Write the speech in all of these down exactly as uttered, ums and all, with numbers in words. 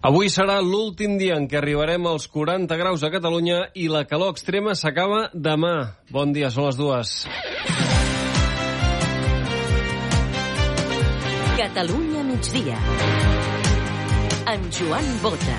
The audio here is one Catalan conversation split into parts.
Avui serà l'últim dia en què arribarem als quaranta graus a Catalunya i la calor extrema s'acaba demà. Bon dia, són les dues. Catalunya migdia. Amb Joan Bota.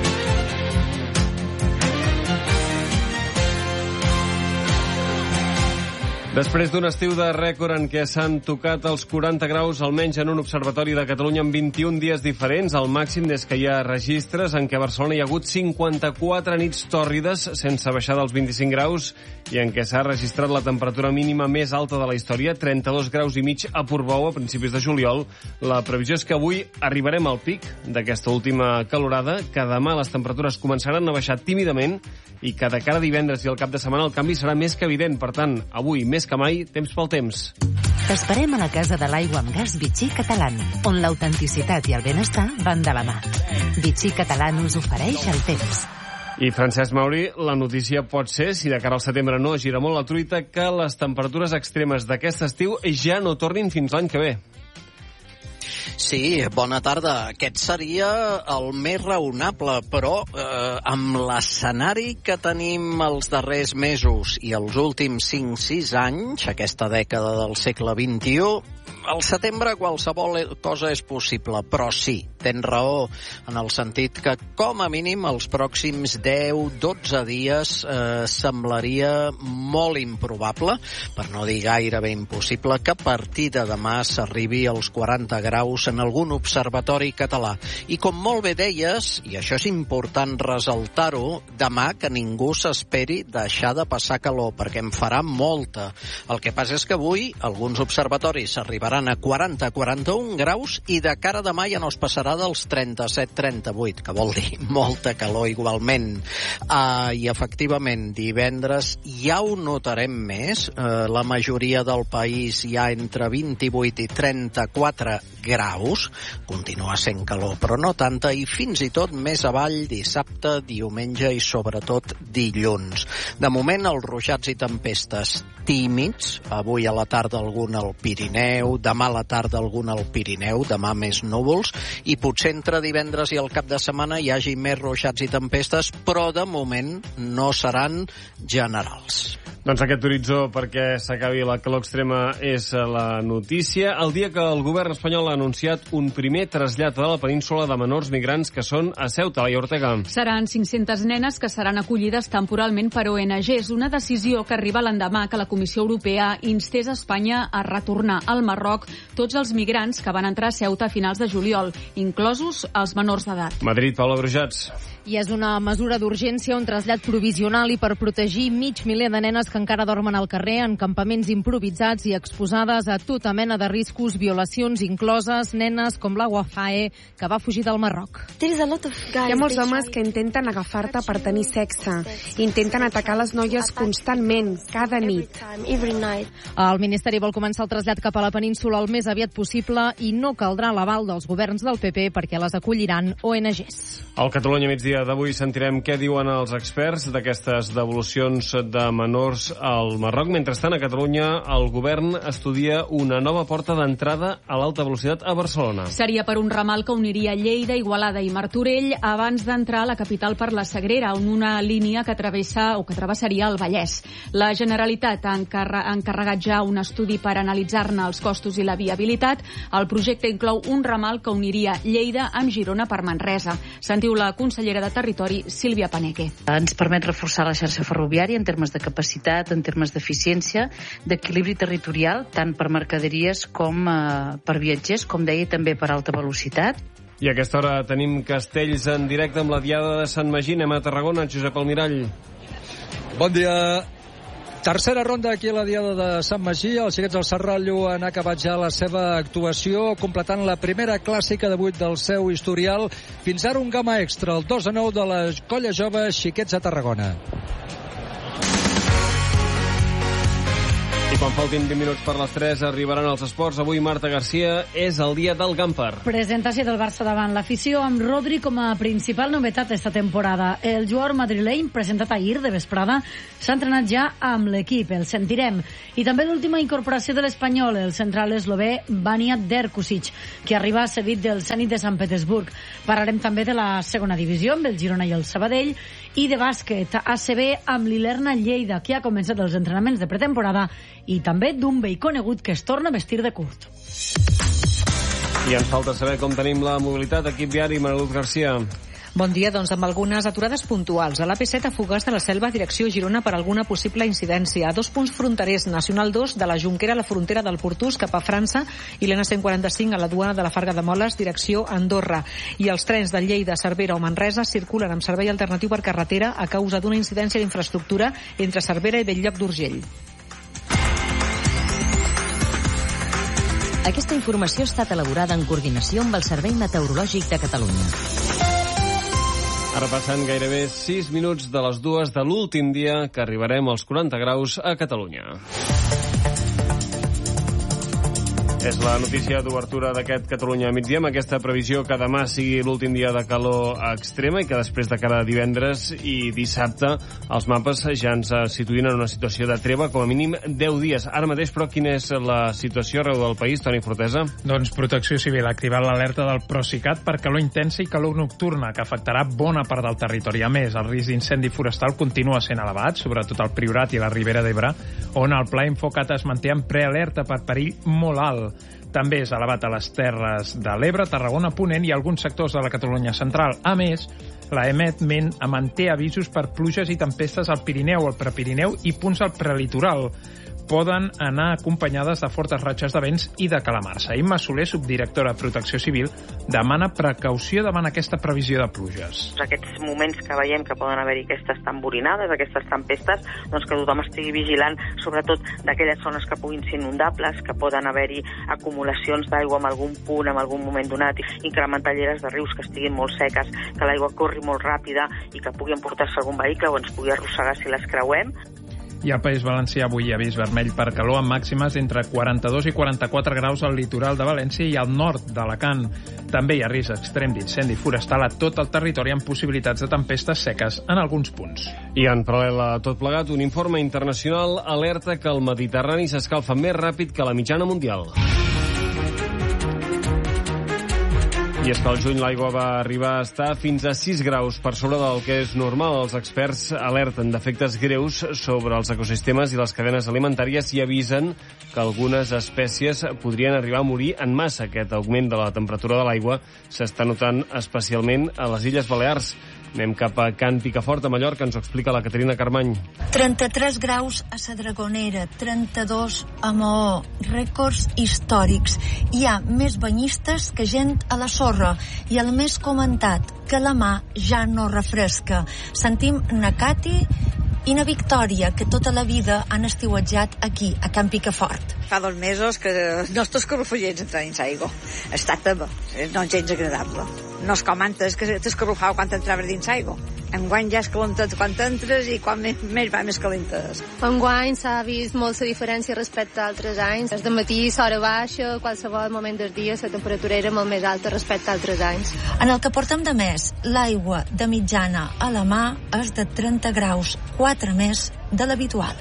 Després d'un estiu de rècord en què s'han tocat els quaranta graus, almenys en un observatori de Catalunya en vint-i-un dies diferents, el màxim des que hi ha registres, en què a Barcelona hi ha hagut cinquanta-quatre nits tòrrides sense baixar dels vint-i-cinc graus i en què s'ha registrat la temperatura mínima més alta de la història, trenta-dos graus i mig a Portbou a principis de juliol. La previsió és que avui arribarem al pic d'aquesta última calorada, que demà les temperatures començaran a baixar tímidament i que de cara a divendres i al cap de setmana el canvi serà més que evident. Per tant, avui, més que mai, temps pel temps. T'esperem a la Casa de l'Aigua amb Gas Vichy Catalán, on l'autenticitat i el benestar van de la mà. Vichy Catalán us ofereix el temps. I Francesc Mauri, la notícia pot ser, si de cara al setembre no gira molt la truita, que les temperatures extremes d'aquest estiu ja no tornin fins l'any que ve. Sí, bona tarda. Aquest seria el més raonable, però eh, amb l'escenari que tenim els darrers mesos i els últims cinc sis anys, aquesta dècada del segle vint-i-u, al setembre qualsevol cosa és possible, però sí, tens raó en el sentit que com a mínim els pròxims deu dotze dies eh, semblaria molt improbable, per no dir gairebé impossible, que a partir de demà s'arribi als quaranta graus en algun observatori català. I com molt bé deies, i això és important ressaltar-ho, demà que ningú s'esperi deixar de passar calor, perquè en farà molta. El que passa és que avui alguns observatoris arribaran a quaranta a quaranta-un graus i de cara a demà ja no es passarà dels trenta-set a trenta-vuit, que vol dir molta calor igualment. Uh, I efectivament, divendres ja ho notarem més. Uh, la majoria del país ja entre vint-i-vuit i trenta-quatre graus. Continua sent calor, però no tanta, i fins i tot més avall dissabte, diumenge i sobretot dilluns. De moment, els ruixats i tempestes tímids, avui a la tarda algun al Pirineu, demà a la tarda algun al Pirineu, demà més núvols, i potser entre divendres i el cap de setmana hi hagi més ruixats i tempestes, però de moment no seran generals. Doncs aquest horitzó perquè s'acabi la calor extrema és la notícia. El dia que el govern espanyol ha anunciat un primer trasllat a la península de menors migrants que són a Ceuta. Laia Ortega. Seran cinc-centes nenes que seran acollides temporalment per O N Ges, una decisió que arriba l'endemà que la Comissió Europea instés a Espanya a retornar al Marroc tots els migrants que van entrar a Ceuta a finals de juliol, inclosos els menors d'edat. Madrid, Paula Brujats. I és una mesura d'urgència, un trasllat provisional i per protegir mig miler de nenes que encara dormen al carrer en campaments improvisats i exposades a tota mena de riscos, violacions incloses, nenes com la Wafae, que va fugir del Marroc. Hi ha molts homes que intenten agafar-te per tenir sexe. Intenten atacar les noies constantment, cada nit. El Ministeri vol començar el trasllat cap a la península el més aviat possible i no caldrà l'aval dels governs del P P perquè les acolliran O N Ges. Al Catalunya migdia d'avui sentirem què diuen els experts d'aquestes devolucions de menors al Marroc. Mentrestant, a Catalunya, el govern estudia una nova porta d'entrada a l'alta velocitat a Barcelona. Seria per un ramal que uniria Lleida, Igualada i Martorell abans d'entrar a la capital per la Sagrera, on una línia que travessa o que travessaria el Vallès. La Generalitat ha encarregat ja un estudi per analitzar-ne els costos i la viabilitat. El projecte inclou un ramal que uniria Lleida amb Girona per Manresa. Sentiu la consellera de Territori, Sílvia Paneque. Ens permet reforçar la xarxa ferroviària en termes de capacitat, en termes d'eficiència, d'equilibri territorial, tant per mercaderies com eh, per viatgers, com deia, també per alta velocitat. I a aquesta hora tenim Castells en directe amb la Diada de Sant Magí. Anem a Tarragona, Josep Almirall. Bon dia. Tercera ronda aquí a la Diada de Sant Magí. Els xiquets del Serrallo han acabat ja la seva actuació, completant la primera clàssica de vuit del seu historial. Fins ara un gamma extra, el dos a nou de la colla jove Xiquets a Tarragona. I Quan faltin vint minuts per les tres arribaran els esports. Avui, Marta Garcia, és el dia del Gamper. Presentació del Barça davant l'afició amb Rodri com a principal novetat esta temporada. El jugador madrileny, presentat ahir de vesprada, s'ha entrenat ja amb l'equip, el sentirem. I també l'última incorporació de l'Espanyol, el central eslové Vanja Derkusic, que arriba cedit del Zenit de Sant Petersburg. Parlarem també de la segona divisió amb el Girona i el Sabadell i de bàsquet A C B amb l'Ilerna Lleida, que ha començat els entrenaments de pretemporada, i també d'un vell conegut que es torna a vestir de curt. I ens falta saber com tenim la mobilitat. Equip viari, Mariluz Garcia. Bon dia, doncs amb algunes aturades puntuals. A l'A P set a Fogars de la Selva, direcció Girona, per alguna possible incidència. A dos punts fronterers, Nacional dos, de la Jonquera a la frontera del Portús cap a França, i l'N cent quaranta-cinc a la duana de la Farga de Moles, direcció Andorra. I els trens de Lleida, Cervera o Manresa circulen amb servei alternatiu per carretera a causa d'una incidència d'infraestructura entre Cervera i Bell-lloc d'Urgell. Aquesta informació ha estat elaborada en coordinació amb el Servei Meteorològic de Catalunya. Ara passant gairebé sis minuts de les dues de l'últim dia que arribarem als quaranta graus a Catalunya. És la notícia d'obertura d'aquest Catalunya a migdia, amb aquesta previsió que demà sigui l'últim dia de calor extrema i que després de cada divendres i dissabte els mapes ja ens situïn en una situació de treva, com a mínim deu dies. Ara mateix, però, quina és la situació arreu del país, Toni Fortesa? Doncs Protecció Civil ha activat l'alerta del Procicat per calor intensa i calor nocturna, que afectarà bona part del territori. A més, el risc d'incendi forestal continua sent elevat, sobretot al Priorat i la Ribera d'Ebre, on el Pla Infocat es manté en prealerta per perill molt alt. També és elevat a les Terres de l'Ebre, Tarragona, Ponent i alguns sectors de la Catalunya central. A més, la EMET manté avisos per pluges i tempestes al Pirineu, al Prepirineu i punts al prelitoral. Poden anar acompanyades de fortes ratxes de vents i de calamarsa. Imma Soler, subdirectora de Protecció Civil, demana precaució davant aquesta previsió de pluges. Aquests moments que veiem que poden haver-hi aquestes tamborinades, aquestes tempestes, doncs que tothom estigui vigilant, sobretot d'aquelles zones que puguin ser inundables, que poden haver-hi acumulacions d'aigua en algun punt, en algun moment donat, incrementalleres de rius que estiguin molt seques, que l'aigua corri molt ràpida i que pugui emportar-se algun vehicle o ens pugui arrossegar si les creuem. I al País Valencià avui hi ha avís vermell per calor amb màximes entre quaranta-dos i quaranta-quatre graus al litoral de València i al nord d'Alacant. També hi ha risc extrem d'incendi forestal a tot el territori amb possibilitats de tempestes seques en alguns punts. I en paral·lel a tot plegat, un informe internacional alerta que el Mediterrani s'escalfa més ràpid que la mitjana mundial. I és que al juny l'aigua va arribar a estar fins a sis graus per sobre del que és normal. Els experts alerten d'efectes greus sobre els ecosistemes i les cadenes alimentàries i avisen que algunes espècies podrien arribar a morir en massa. Aquest augment de la temperatura de l'aigua s'està notant especialment a les Illes Balears. Anem cap a Can Picafort, a Mallorca, ens ho explica la Caterina Carmany. trenta-tres graus a la Dragonera, trenta-dos a Maó, rècords històrics. Hi ha més banyistes que gent a la sorra i el més comentat, que la mà ja no refresca. Sentim na Cati i na Victòria, que tota la vida han estiuetjat aquí, a Can Picafort. Fa dos mesos que els nostres escarrufallets entren dins aigua. Està teva, no és gens agradable. No és com antes que t'escarrufau quan entraves dins aigua. Enguany ja és calentet quan entres i quan més, més va més calentes. Enguany s'ha vist molt la diferència respecte a altres anys. Des de matí, s'hora baixa, qualsevol moment del dia, la temperatura era molt més alta respecte a altres anys. En el que portem de mes, l'aigua de mitjana a la mà és de trenta graus, quatre més de l'habitual.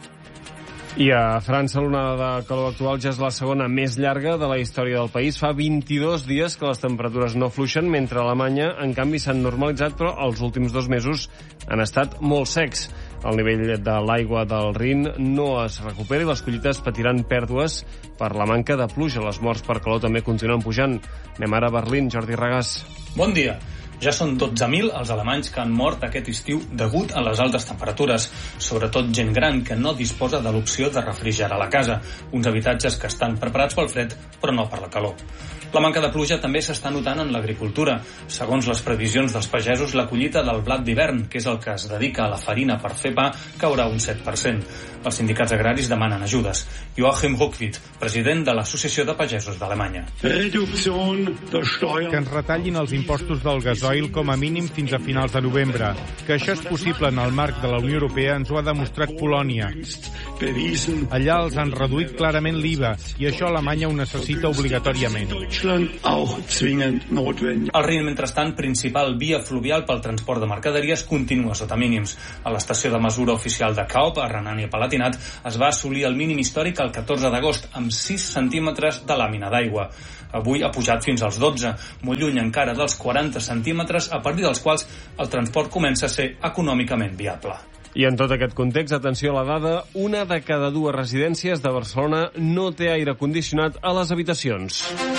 I a França l'onada de calor actual ja és la segona més llarga de la història del país. Fa vint-i-dos dies que les temperatures no fluixen, mentre a Alemanya, en canvi, s'han normalitzat, però els últims dos mesos han estat molt secs. El nivell de l'aigua del Rin no es recupera i les collites patiran pèrdues per la manca de pluja. Les morts per calor també continuen pujant. Anem ara a Berlín, Jordi Regàs. Bon dia. Ja són dotze mil els alemanys que han mort aquest estiu degut a les altes temperatures, sobretot gent gran que no disposa de l'opció de refrigerar la casa, uns habitatges que estan preparats pel fred però no per la calor. La manca de pluja també s'està notant en l'agricultura. Segons les previsions dels pagesos, la collita del blat d'hivern, que és el que es dedica a la farina per fer pa, caurà un set per cent. Els sindicats agraris demanen ajudes. Joachim Ruckwied, president de l'Associació de Pagesos d'Alemanya. Que ens retallin els impostos del gasol gasoil com a mínim fins a finals de novembre. Que això és possible en el marc de la Unió Europea ens ho ha demostrat Polònia. Allà els han reduït clarament l'I V A i això Alemanya ho necessita obligatòriament. El Rin, mentrestant, principal via fluvial pel transport de mercaderies, continua sota mínims. A l'estació de mesura oficial de Kaop, a Renània-Palatinat, es va assolir el mínim històric el catorze d'agost, amb sis centímetres de làmina d'aigua. Avui ha pujat fins als dotze, molt lluny encara dels quaranta centímetres, a partir dels quals el transport comença a ser econòmicament viable. I en tot aquest context, atenció a la dada, una de cada dues residències de Barcelona no té aire condicionat a les habitacions.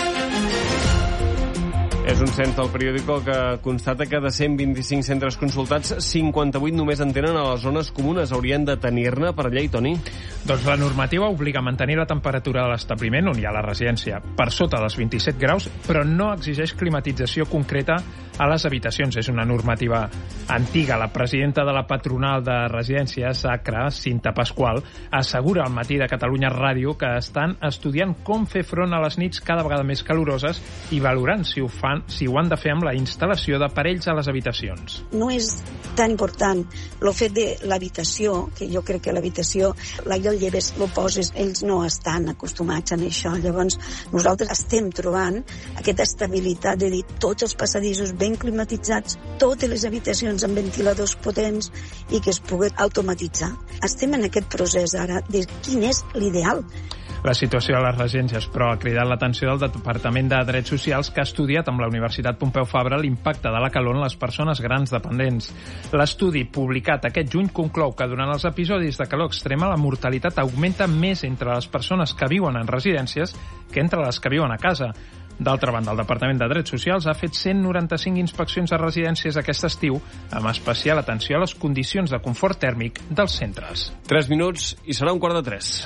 És un cens del periòdico que constata que de cent vint-i-cinc centres consultats, cinquanta-vuit només en tenen a les zones comunes. Haurien de tenir-ne per llei, Toni? Doncs la normativa obliga a mantenir la temperatura de l'establiment on hi ha la residència per sota dels vint-i-set graus, però no exigeix climatització concreta a les habitacions. És una normativa antiga. La presidenta de la patronal de residències, Acra, Cinta Pasqual, assegura al Matí de Catalunya Ràdio que estan estudiant com fer front a les nits cada vegada més caloroses i valorant si ho fan si ho han de fer amb la instal·lació d'aparells a les habitacions. No és tan important el fet de l'habitació, que jo crec que l'habitació, l'aire el lleves, lo poses, ells no estan acostumats a això. Llavors, nosaltres estem trobant aquesta estabilitat de dir tots els passadissos ben climatitzats, totes les habitacions amb ventiladors potents i que es pugui automatitzar. Estem en aquest procés ara de quin és l'ideal. La situació a les residències, però, ha cridat l'atenció del Departament de Drets Socials, que ha estudiat amb la Universitat Pompeu Fabra l'impacte de la calor en les persones grans dependents. L'estudi, publicat aquest juny, conclou que durant els episodis de calor extrema la mortalitat augmenta més entre les persones que viuen en residències que entre les que viuen a casa. D'altra banda, el Departament de Drets Socials ha fet cent noranta-cinc inspeccions a residències aquest estiu, amb especial atenció a les condicions de confort tèrmic dels centres. Tres minuts i serà un quart de tres.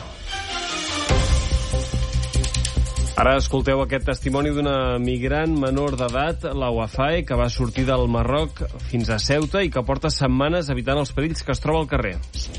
Ara escolteu aquest testimoni d'una migrant menor d'edat, la Wafae, que va sortir del Marroc fins a Ceuta i que porta setmanes evitant els perills que es troba al carrer.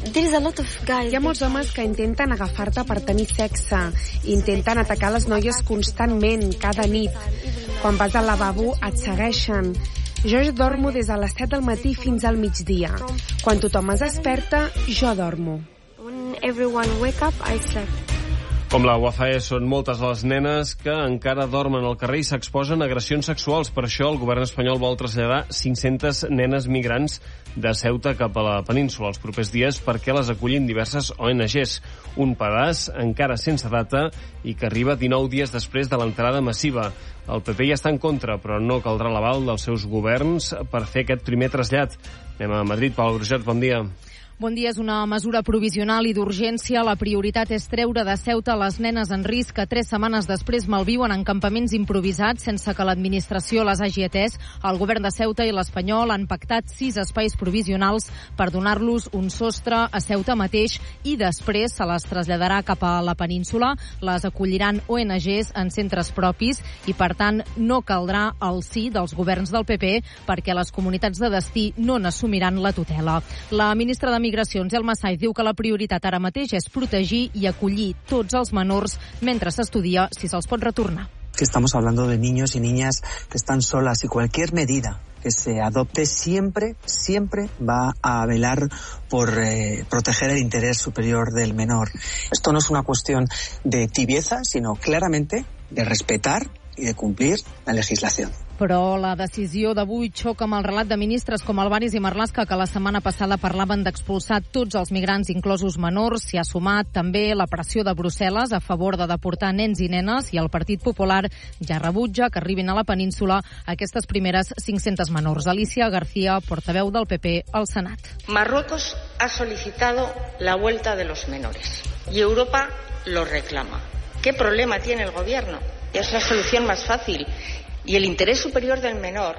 Hi ha molts homes que intenten agafar-te per tenir sexe, intenten atacar les noies constantment, cada nit. Quan vas al lavabo et segueixen. Jo dormo des de les set del matí fins al migdia. Quan tothom es desperta, jo dormo. When everyone wake up, I slept. Com la Wafae, són moltes les nenes que encara dormen al carrer i s'exposen a agressions sexuals. Per això el govern espanyol vol traslladar cinc-centes nenes migrants de Ceuta cap a la península els propers dies perquè les acullin diverses O N Ges. Un pedaç encara sense data i que arriba dinou dies després de l'entrada massiva. El P P hi està en contra, però no caldrà l'aval dels seus governs per fer aquest primer trasllat. Anem a Madrid. Pau Grosjet, bon dia. Bon dia. És una mesura provisional i d'urgència. La prioritat és treure de Ceuta les nenes en risc que tres setmanes després malviuen en campaments improvisats sense que l'administració les hagi atès. El govern de Ceuta i l'Espanyol han pactat sis espais provisionals per donar-los un sostre a Ceuta mateix i després se les traslladarà cap a la península. Les acolliran O N Ges en centres propis i, per tant, no caldrà el sí dels governs del P P perquè les comunitats de destí no n'assumiran la tutela. La ministra de Migracions, Elma Saiz, diu que la prioritat ara mateix és protegir i acollir tots els menors mentre s'estudia si se'ls pot retornar. Que estamos hablando de niños y niñas que están solas y cualquier medida que se adopte siempre, siempre va a velar por eh, proteger el interés superior del menor. Esto no es una cuestión de tibieza, sino claramente de respetar y de cumplir la legislación. Però la decisió d'avui xoca amb el relat de ministres com Albaris i Marlaska, que la setmana passada parlaven d'expulsar tots els migrants, inclosos menors. S'hi ha sumat també la pressió de Brussel·les a favor de deportar nens i nenes, i el Partit Popular ja rebutja que arribin a la península aquestes primeres cinc-centes menors. Alicia García, portaveu del P P al Senat. Marruecos ha solicitado la vuelta de los menores y Europa lo reclama. ¿Qué problema tiene el gobierno? Es la solución más fácil. Y el interés superior del menor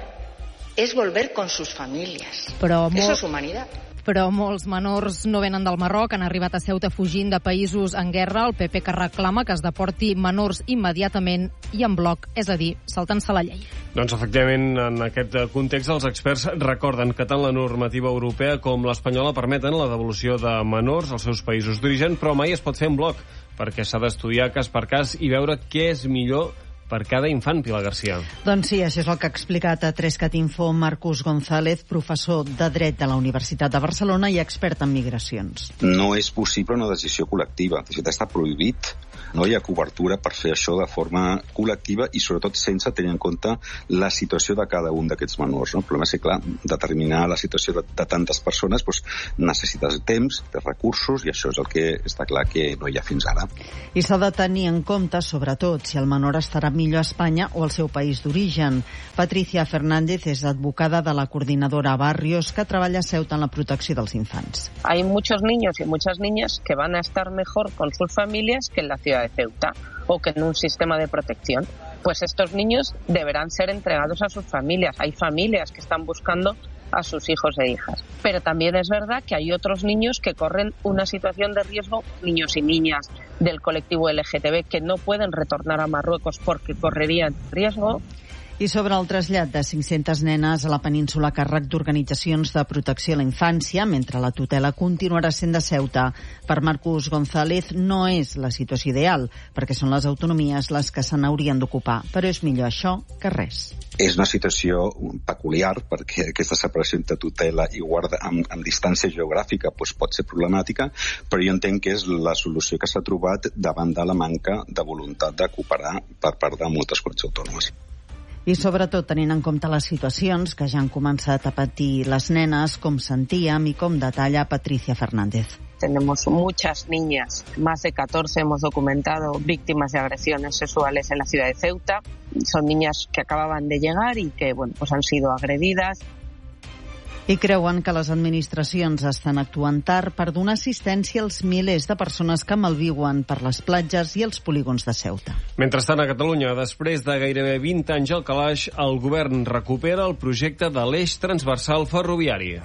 es volver con sus familias. Però Eso molt... es humanidad. Però molts menors no venen del Marroc, han arribat a Ceuta fugint de països en guerra. El P P que reclama que es deporti menors immediatament i en bloc, és a dir, saltant-se la llei. Doncs efectivament, en aquest context, els experts recorden que tant la normativa europea com l'espanyola permeten la devolució de menors als seus països d'origen, però mai es pot fer en bloc, perquè s'ha d'estudiar cas per cas i veure què és millor per cada infant, Pilar Garcia. Doncs sí, això és el que ha explicat a Trescat Info Marcus González, professor de Dret de la Universitat de Barcelona i expert en migracions. No és possible una decisió col·lectiva. De fet, està prohibit. No hi ha cobertura per fer això de forma col·lectiva i sobretot sense tenir en compte la situació de cada un d'aquests menors. No? El problema és que, clar, determinar la situació de, de tantes persones doncs, necessites temps, de recursos, i això és el que està clar que no hi ha fins ara. I s'ha de tenir en compte, sobretot, si el menor estarà millor a Espanya o al seu país d'origen. Patricia Fernández és advocada de la coordinadora Barrios, que treballa a Ceuta en la protecció dels infants. Hay muchos niños y muchas niñas que van a estar mejor con sus familias que en la ciudad de Ceuta o que en un sistema de protección. Pues estos niños deberán ser entregados a sus familias. Hay familias que están buscando a sus hijos e hijas. Pero también es verdad que hay otros niños que corren una situación de riesgo, niños y niñas del colectivo L G T B, que no pueden retornar a Marruecos porque correrían riesgo. I sobre el trasllat de cinc-centes nenes a la península a càrrec d'organitzacions de protecció a la infància, mentre la tutela continuarà sent de Ceuta. Per Marcus González no és la situació ideal, perquè són les autonomies les que se n'haurien d'ocupar, però és millor això que res. És una situació peculiar perquè aquesta separació entre tutela i guarda amb, amb distància geogràfica doncs pot ser problemàtica, però jo entenc que és la solució que s'ha trobat davant de la manca de voluntat de cooperar per part de moltes comunitats autònomes. I sobretot tenint en compte les situacions que ja han començat a patir les nenes, com sentíem i com detalla Patricia Fernández. Tenemos muchas niñas, más de catorce hemos documentado víctimas de agresiones sexuales en la ciudad de Ceuta. Son niñas que acababan de llegar y que bueno, pues han sido agredidas. I creuen que les administracions estan actuant tard per donar assistència als milers de persones que malviuen per les platges i els polígons de Ceuta. Mentrestant, a Catalunya, després de gairebé vint anys al calaix, el govern recupera el projecte de l'eix transversal ferroviari.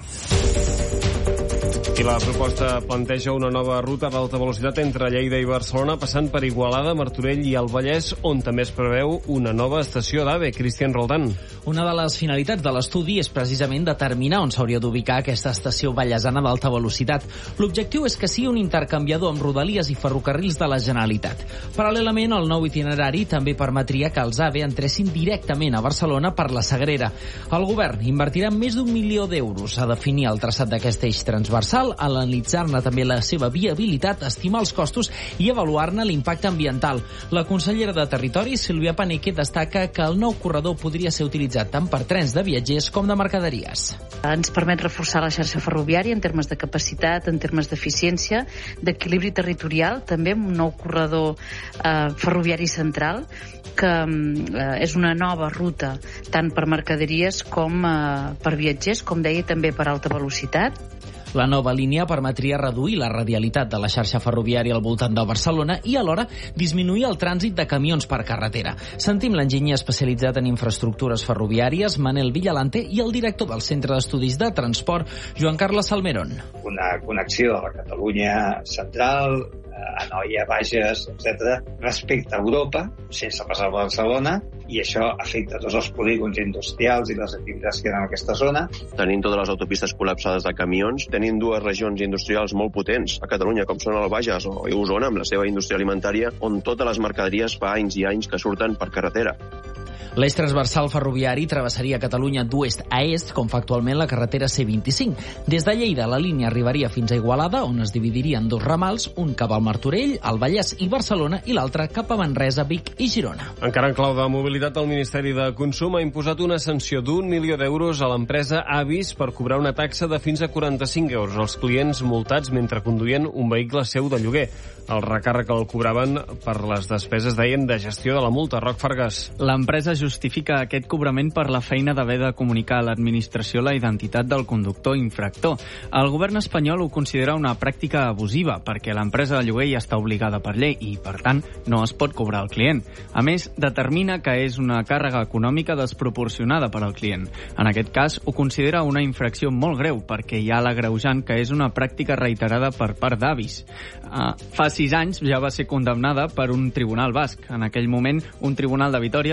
I la proposta planteja una nova ruta d'alta velocitat entre Lleida i Barcelona, passant per Igualada, Martorell i el Vallès, on també es preveu una nova estació d'AVE. Cristian Roldán. Una de les finalitats de l'estudi és precisament determinar on s'hauria d'ubicar aquesta estació vallesana d'alta velocitat. L'objectiu és que sigui un intercanviador amb rodalies i ferrocarrils de la Generalitat. Paral·lelament, el nou itinerari també permetria que els AVE entressin directament a Barcelona per la Sagrera. El govern invertirà més d'un milió d'euros a definir el traçat d'aquest eix transversal, a analitzar-ne també la seva viabilitat, estimar els costos i avaluar-ne l'impacte ambiental. La consellera de Territori, Sílvia Paneque, destaca que el nou corredor podria ser utilitzat tant per trens de viatgers com de mercaderies. Ens permet reforçar la xarxa ferroviària en termes de capacitat, en termes d'eficiència, d'equilibri territorial, també un nou corredor eh, ferroviari central, que eh, és una nova ruta tant per mercaderies com eh, per viatgers, com deia, també per alta velocitat. La nova línia permetria reduir la radialitat de la xarxa ferroviària al voltant de Barcelona i alhora disminuir el trànsit de camions per carretera. Sentim l'enginyer especialitzat en infraestructures ferroviàries, Manel Villalante, i el director del Centre d'Estudis de Transport, Joan Carles Salmerón. Una connexió a la Catalunya central, Anoia, Bages, etcètera, respecte a Europa, sense passar per Barcelona, i això afecta tots els polígons industrials i les activitats que hi ha en aquesta zona. Tenim totes les autopistes col·lapsades de camions, tenim dues regions industrials molt potents a Catalunya, com són el Bages o Osona, amb la seva indústria alimentària, on totes les mercaderies fa anys i anys que surten per carretera. L'eix transversal ferroviari travessaria Catalunya d'oest a est, com fa actualment la carretera C vint-i-cinc. Des de Lleida, la línia arribaria fins a Igualada, on es dividiria en dos ramals, un cap al Martorell, al Vallès i Barcelona, i l'altre cap a Manresa, Vic i Girona. Encara en clau de mobilitat, el Ministeri de Consum ha imposat una sanció d'un milió d'euros a l'empresa Avis per cobrar una taxa de fins a quaranta-cinc euros als clients multats mentre conduïen un vehicle seu de lloguer. El recàrrec el cobraven per les despeses, deien, de gestió de la multa. Roc Fargas. L'empresa justifica aquest cobrament per la feina d'haver de comunicar a l'administració la identitat del conductor infractor. El govern espanyol ho considera una pràctica abusiva perquè l'empresa de lloguer ja està obligada per llei i, per tant, no es pot cobrar al client. A més, determina que és una càrrega econòmica desproporcionada per al client. En aquest cas, ho considera una infracció molt greu perquè hi ha l'agreujant que és una pràctica reiterada per part d'Avis. Uh, fa sis anys ja va ser condemnada per un tribunal basc. En aquell moment, un tribunal de Vitòria va declarar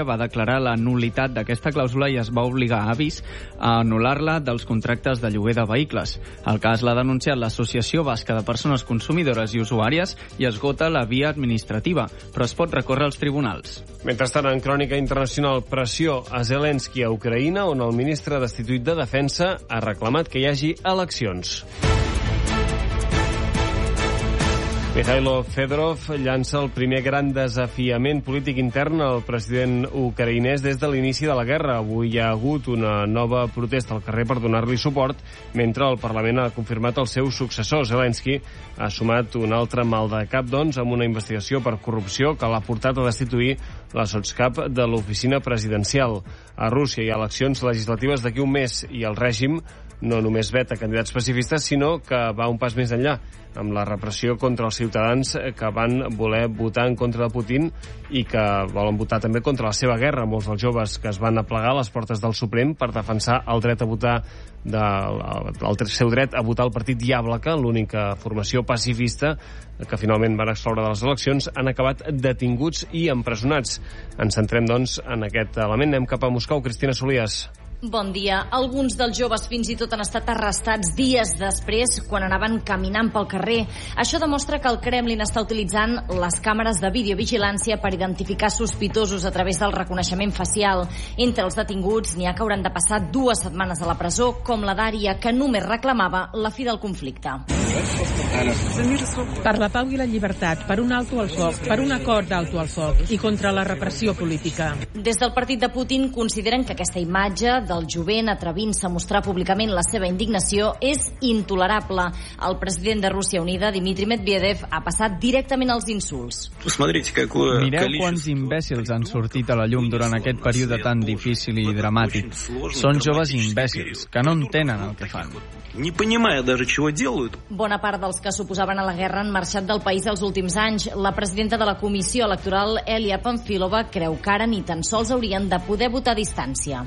declarar la nulitat d'aquesta clàusula i es va obligar a Avis a anul·lar-la dels contractes de lloguer de vehicles. El cas l'ha denunciat l'Associació Basca de Persones Consumidores i Usuàries i esgota la via administrativa, però es pot recórrer als tribunals. Mentrestant, en crònica internacional, pressió a Zelensky a Ucraïna, on el ministre destituït de Defensa ha reclamat que hi hagi eleccions. Mikhailo Fedorov llança el primer gran desafiament polític intern al president ucraïnès des de l'inici de la guerra. Avui hi ha hagut una nova protesta al carrer per donar-li suport, mentre el Parlament ha confirmat el seu successor. Zelensky ha sumat un altre mal de cap, doncs, amb una investigació per corrupció que l'ha portat a destituir la sotscap de l'oficina presidencial. A Rússia hi ha eleccions legislatives d'aquí un mes i el règim no només veta candidats pacifistes, sinó que va un pas més enllà, amb la repressió contra els ciutadans que van voler votar en contra de Putin i que volen votar també contra la seva guerra. Molts dels joves que es van aplegar a les portes del Suprem per defensar el dret a votar de, el seu dret a votar el partit Yablaka, l'única formació pacifista que finalment van excloure de les eleccions, han acabat detinguts i empresonats. Ens centrem, doncs, en aquest element. Anem cap a Moscou. Cristina Solias. Bon dia. Alguns dels joves fins i tot han estat arrestats dies després quan anaven caminant pel carrer. Això demostra que el Kremlin està utilitzant les càmeres de videovigilància per identificar sospitosos a través del reconeixement facial. Entre els detinguts n'hi ha que hauran de passar dues setmanes a la presó, com la Dària, que només reclamava la fi del conflicte. Per la pau i la llibertat, per un alto al foc, per un acord d'alto al foc i contra la repressió política. Des del partit de Putin consideren que aquesta imatge del jovent atrevint-se a mostrar públicament la seva indignació és intolerable. El president de Rússia Unida, Dmitry Medvedev, ha passat directament als insults. Mireu quants imbècils han sortit a la llum durant aquest període tan difícil i dramàtic. Són joves imbècils, que no entenen el que fan. Bona part dels que s'oposaven a la guerra han marxat del país els últims anys. La presidenta de la Comissió Electoral, Elia Pamfilova, creu que ara ni tan sols haurien de poder votar a distància.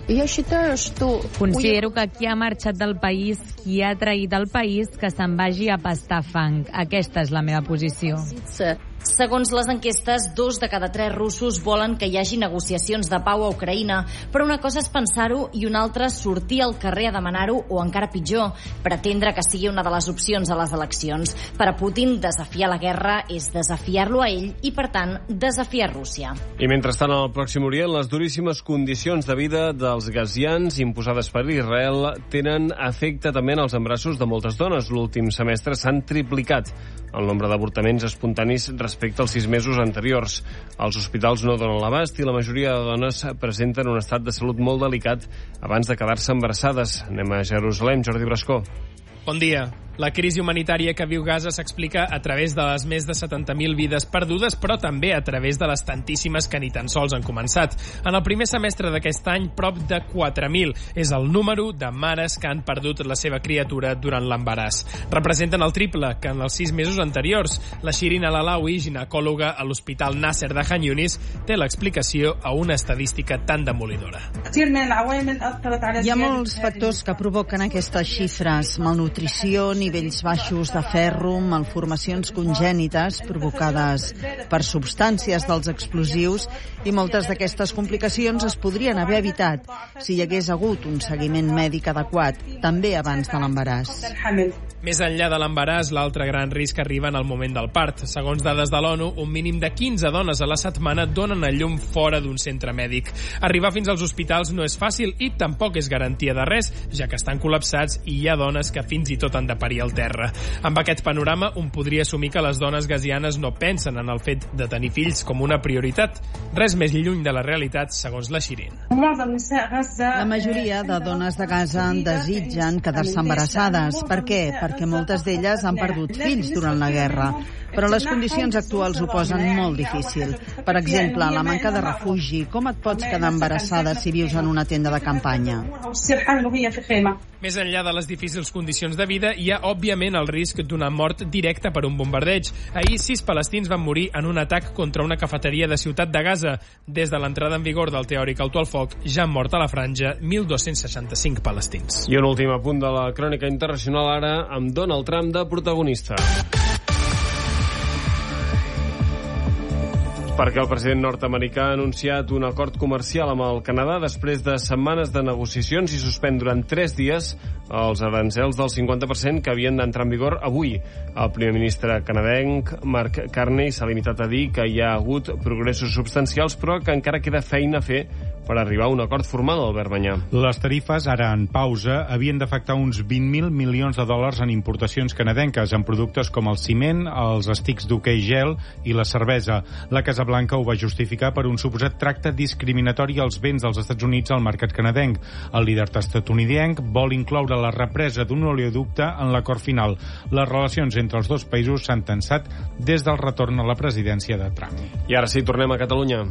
Considero que qui ha marxat del país, qui ha traït el país, que se'n vagi a pastar fang. Aquesta és la meva posició. Segons les enquestes, dos de cada tres russos volen que hi hagi negociacions de pau a Ucraïna, però una cosa és pensar-ho i una altra sortir al carrer a demanar-ho, o encara pitjor, pretendre que sigui una de les opcions a les eleccions. Per a Putin, desafiar la guerra és desafiar-lo a ell i, per tant, desafiar Rússia. I mentrestant, al Pròxim Orient, les duríssimes condicions de vida dels gazians imposades per Israel tenen efecte també en els embarassos de moltes dones. L'últim semestre s'han triplicat el nombre d'avortaments espontanis respecte als sis mesos anteriors. Els hospitals no donen l'abast i la majoria de dones presenten un estat de salut molt delicat abans de quedar-se embarassades. Anem a Jerusalem. Jordi Brascó. Bon dia. La crisi humanitària que viu Gaza s'explica a través de les més de setanta mil vides perdudes, però també a través de les tantíssimes que ni tan sols han començat. En el primer semestre d'aquest any, prop de quatre mil és el número de mares que han perdut la seva criatura durant l'embaràs. Representen el triple que en els sis mesos anteriors. La Shirin Al-Alawi, ginecòloga a l'Hospital Nasser de Khan Yunis, té l'explicació a una estadística tan demolidora. Hi ha molts factors que provoquen aquestes xifres: malnutrició, nivells baixos de ferro, malformacions congènites provocades per substàncies dels explosius, i moltes d'aquestes complicacions es podrien haver evitat si hi hagués hagut un seguiment mèdic adequat, també abans de l'embaràs. Més enllà de l'embaràs, l'altre gran risc arriba en el moment del part. Segons dades de l'ONU, un mínim de quinze dones a la setmana donen a llum fora d'un centre mèdic. Arribar fins als hospitals no és fàcil i tampoc és garantia de res, ja que estan col·lapsats i hi ha dones que fins i tot han de parir al terra. Amb aquest panorama, un podria assumir que les dones gazianes no pensen en el fet de tenir fills com una prioritat. Res més lluny de la realitat, segons la Shirin. La majoria de dones de Gaza desitgen quedar-se embarassades. Per què? Perquè moltes d'elles han perdut fills durant la guerra. Però les condicions actuals ho posen molt difícil. Per exemple, la manca de refugi. Com et pots quedar embarassada si vius en una tenda de campanya? Més enllà de les difícils condicions de vida, hi ha, òbviament, el risc d'una mort directa per un bombardeig. Ahir, sis palestins van morir en un atac contra una cafeteria de Ciutat de Gaza. Des de l'entrada en vigor del teòric alto al foc, ja han mort a la franja mil dos-cents seixanta-cinc palestins. I un últim apunt de la crònica internacional ara amb Donald Trump de protagonista. Perquè el president nord-americà ha anunciat un acord comercial amb el Canadà després de setmanes de negociacions i suspèn durant tres dies els arancels del cinquanta per cent que havien d'entrar en vigor avui. El primer ministre canadenc, Mark Carney, s'ha limitat a dir que hi ha hagut progressos substancials, però que encara queda feina a fer per arribar a un acord formal, Albert Banyà. Les tarifes, ara en pausa, havien d'afectar uns vint mil milions de dòlars en importacions canadenques, en productes com el ciment, els estics d'hoquei gel i la cervesa. La Casa Blanca ho va justificar per un suposat tracte discriminatori als béns dels Estats Units al mercat canadenc. El líder estatunidenc vol incloure la represa d'un oleoducte en l'acord final. Les relacions entre els dos països s'han tensat des del retorn a la presidència de Trump. I ara sí, tornem a Catalunya.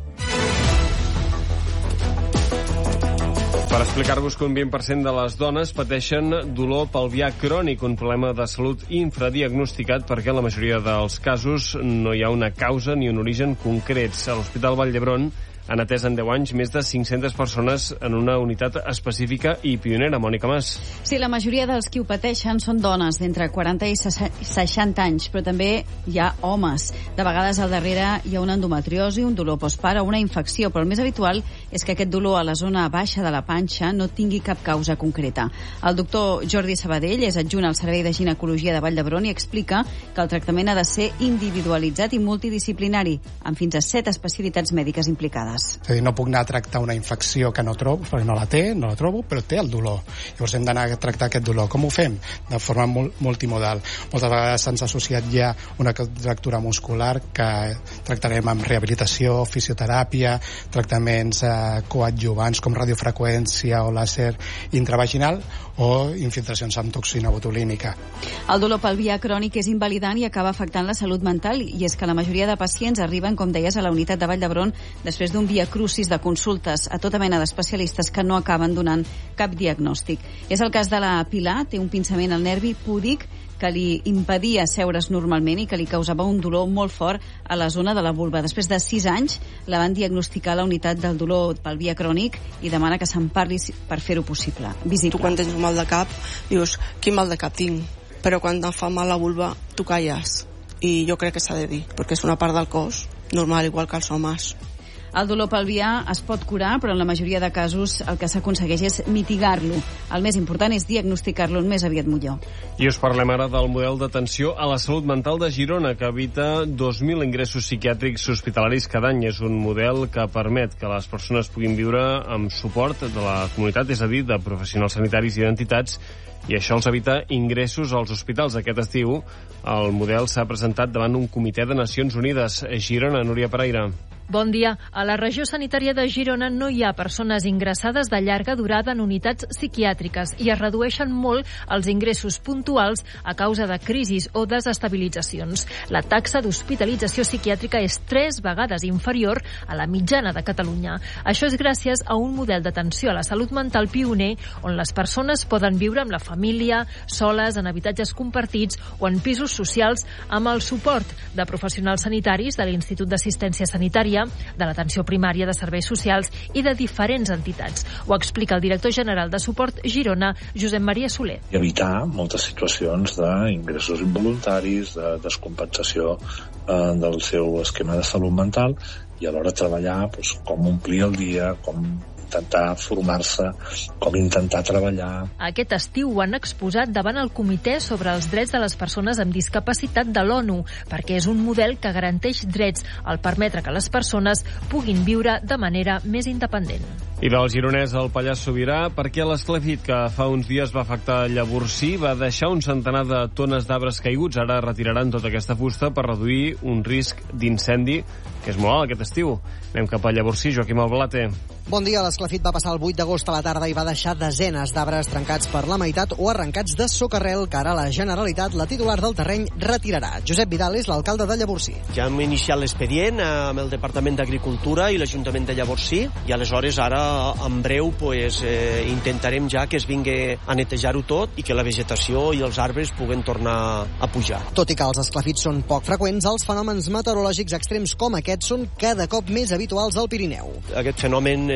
Per explicar-vos que un vint per cent de les dones pateixen dolor pelvià crònic, un problema de salut infradiagnosticat perquè en la majoria dels casos no hi ha una causa ni un origen concrets. A l'Hospital Vall d'Hebron han atès en deu anys més de cinc-centes persones en una unitat específica i pionera. Mònica Mas. Sí, la majoria dels qui ho pateixen són dones d'entre quaranta i seixanta anys, però també hi ha homes. De vegades al darrere hi ha una endometriosi, un dolor postpart o una infecció, però el més habitual és que aquest dolor a la zona baixa de la panxa no tingui cap causa concreta. El doctor Jordi Sabadell és adjunt al Servei de Ginecologia de Vall d'Hebron i explica que el tractament ha de ser individualitzat i multidisciplinari, amb fins a set especialitats mèdiques implicades. És a dir, no puc anar a tractar una infecció que no trobo, perquè no la té, no la trobo, però té el dolor. Llavors hem d'anar a tractar aquest dolor. Com ho fem? De forma multimodal. Moltes vegades s'han associat ja una contractura muscular que tractarem amb rehabilitació, fisioteràpia, tractaments eh, coadjuvants com radiofreqüència o làser intravaginal o infiltracions amb toxina botulínica. El dolor pelvià crònic és invalidant i acaba afectant la salut mental, i és que la majoria de pacients arriben, com deies, a la unitat de Vall d'Hebron després d'un via crucis de consultes a tota mena d'especialistes que no acaben donant cap diagnòstic. És el cas de la Pilar, té un pinçament al nervi púdic que li impedia seure's normalment i que li causava un dolor molt fort a la zona de la vulva. Després de sis anys la van diagnosticar a la unitat del dolor pelvià crònic i demana que se'n parli per fer-ho possible, visible. Tu quan tens un mal de cap dius, quin mal de cap tinc? Però quan et fa mal la vulva tu calles, i jo crec que s'ha de dir, perquè és una part del cos normal, igual que els homes. El dolor pelvià es pot curar, però en la majoria de casos el que s'aconsegueix és mitigar-lo. El més important és diagnosticar-lo el més aviat millor. I us parlem ara del model d'atenció a la salut mental de Girona, que evita dos mil ingressos psiquiàtrics hospitalaris cada any. És un model que permet que les persones puguin viure amb suport de la comunitat, és a dir, de professionals sanitaris i d'entitats, i això els evita ingressos als hospitals. Aquest estiu el model s'ha presentat davant un comitè de Nacions Unides. Girona, Núria Pereira. Bon dia. A la regió sanitària de Girona no hi ha persones ingressades de llarga durada en unitats psiquiàtriques i es redueixen molt els ingressos puntuals a causa de crisis o desestabilitzacions. La taxa d'hospitalització psiquiàtrica és tres vegades inferior a la mitjana de Catalunya. Això és gràcies a un model d'atenció a la salut mental pioner on les persones poden viure amb la família, soles, en habitatges compartits o en pisos socials amb el suport de professionals sanitaris de l'Institut d'Assistència Sanitària, de l'atenció primària, de serveis socials i de diferents entitats. Ho explica el director general de Suport Girona, Josep Maria Soler. I evitar moltes situacions d'ingressos involuntaris, de descompensació eh, del seu esquema de salut mental, i alhora treballar doncs, com omplir el dia, com intentar formar-se, com intentar treballar. Aquest estiu ho han exposat davant el Comitè sobre els drets de les persones amb discapacitat de l'ONU, perquè és un model que garanteix drets al permetre que les persones puguin viure de manera més independent. I del gironès al Pallars Sobirà, perquè l'esclafit que fa uns dies va afectar Llavorsí va deixar un centenar de tones d'arbres caiguts. Ara retiraran tota aquesta fusta per reduir un risc d'incendi que és molt alt aquest estiu. Anem cap a Llavorsí, Joaquim Albalate. Bon dia. L'esclafit va passar el vuit d'agost a la tarda i va deixar desenes d'arbres trencats per la meitat o arrencats de socarrel que ara la Generalitat, la titular del terreny, retirarà. Josep Vidal és l'alcalde de Llavorsí. Ja hem iniciat l'expedient amb el Departament d'Agricultura i l'Ajuntament de Llavorsí i aleshores ara en breu pues, eh, intentarem ja que es vingui a netejar-ho tot i que la vegetació i els arbres puguen tornar a pujar. Tot i que els esclafits són poc freqüents, els fenòmens meteorològics extrems com aquests són cada cop més habituals al Pirineu. Aquest fenomen eh, jo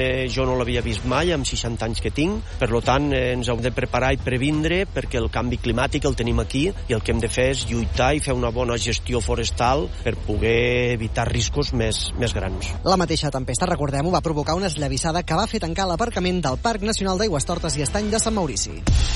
no l'havia vist mai, amb seixanta anys que tinc. Per tant, eh, ens hem de preparar i previndre perquè el canvi climàtic el tenim aquí i el que hem de fer és lluitar i fer una bona gestió forestal per poder evitar riscos més, més grans. La mateixa tempesta, recordem-ho, va provocar una esllavissada que va fer tancar l'aparcament del Parc Nacional d'Aigüestortes i Estany de Sant Maurici.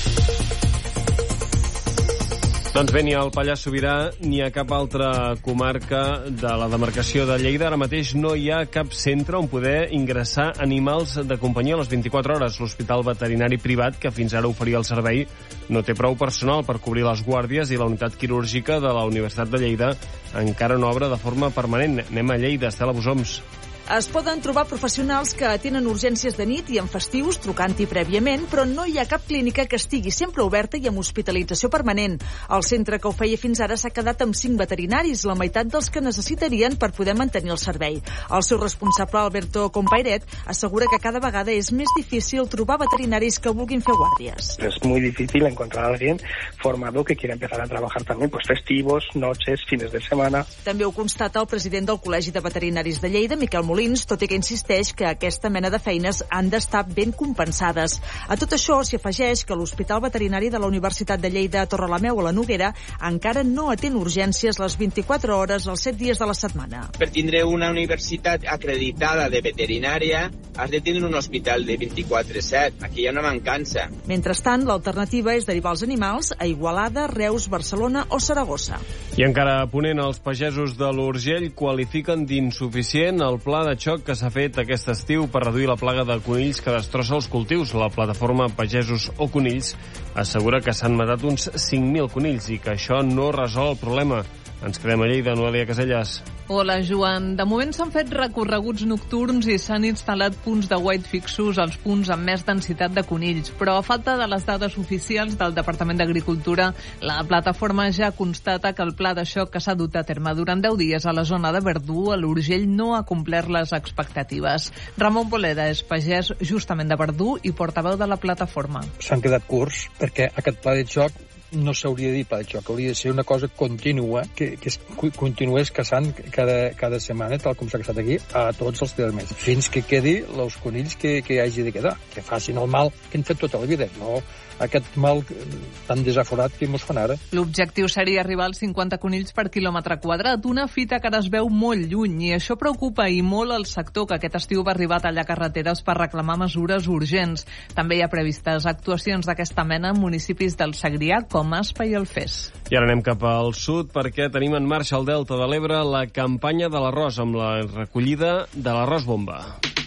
Doncs bé, ni al Pallars Sobirà ni a cap altra comarca de la demarcació de Lleida ara mateix no hi ha cap centre on poder ingressar animals de companyia a les vint-i-quatre hores. L'hospital veterinari privat, que fins ara oferia el servei, no té prou personal per cobrir les guàrdies i la unitat quirúrgica de la Universitat de Lleida encara no obre de forma permanent. Anem a Lleida, Estela Bosoms. Es poden trobar professionals que atenen urgències de nit i en festius, trucant-hi prèviament, però no hi ha cap clínica que estigui sempre oberta i amb hospitalització permanent. El centre que ho feia fins ara s'ha quedat amb cinc veterinaris, la meitat dels que necessitarien per poder mantenir el servei. El seu responsable, Alberto Compairet, assegura que cada vegada és més difícil trobar veterinaris que vulguin fer guàrdies. Es muy difícil encontrar a alguien formado que quiera empezar a trabajar también pues festivos, noches, fines de semana. També ho constata el president del Col·legi de Veterinaris de Lleida, Miquel Molins, tot i que insisteix que aquesta mena de feines han d'estar ben compensades. A tot això s'hi afegeix que l'Hospital Veterinari de la Universitat de Lleida a Torrelameu a la Noguera encara no atén urgències les vint-i-quatre hores els set dies de la setmana. Per tindre una universitat acreditada de veterinària has de tindre un hospital de vint-i-quatre set. Aquí hi ha una mancança. Mentrestant, l'alternativa és derivar els animals a Igualada, Reus, Barcelona o Saragossa. I encara a Ponent, els pagesos de l'Urgell qualifiquen d'insuficient el pla de xoc que s'ha fet aquest estiu per reduir la plaga de conills que destrossa els cultius. La plataforma Pagesos o Conills assegura que s'han matat uns cinc mil conills i que això no resol el problema. Ens quedem a Lleida, Noelia Casellas. Hola, Joan. De moment s'han fet recorreguts nocturns i s'han instal·lat punts de guait fixos als punts amb més densitat de conills, però a falta de les dades oficials del Departament d'Agricultura, la plataforma ja constata que el pla de xoc que s'ha dut a terme durant deu dies a la zona de Verdú, a l'Urgell, no ha complert les expectatives. Ramon Boleda és pagès justament de Verdú i portaveu de la plataforma. S'han quedat curts perquè aquest pla de xoc no s'hauria de dir pla de xoc, hauria de ser una cosa contínua, que, que es continués caçant cada, cada setmana, tal com s'ha caçat aquí, a tots els termes, fins que quedi els conills que, que hagi de quedar, que facin el mal que han fet tota la vida, no aquest mal tan desaforat que mos fan ara. L'objectiu seria arribar als cinquanta conills per quilòmetre quadrat, una fita que ara es veu molt lluny, i això preocupa i molt el sector, que aquest estiu va arribar a tallar carreteres per reclamar mesures urgents. També hi ha previstes actuacions d'aquesta mena en municipis del Segrià, com Aspa i Alfés. I ara anem cap al sud perquè tenim en marxa al Delta de l'Ebre la campanya de l'arròs amb la recollida de l'arròs bomba.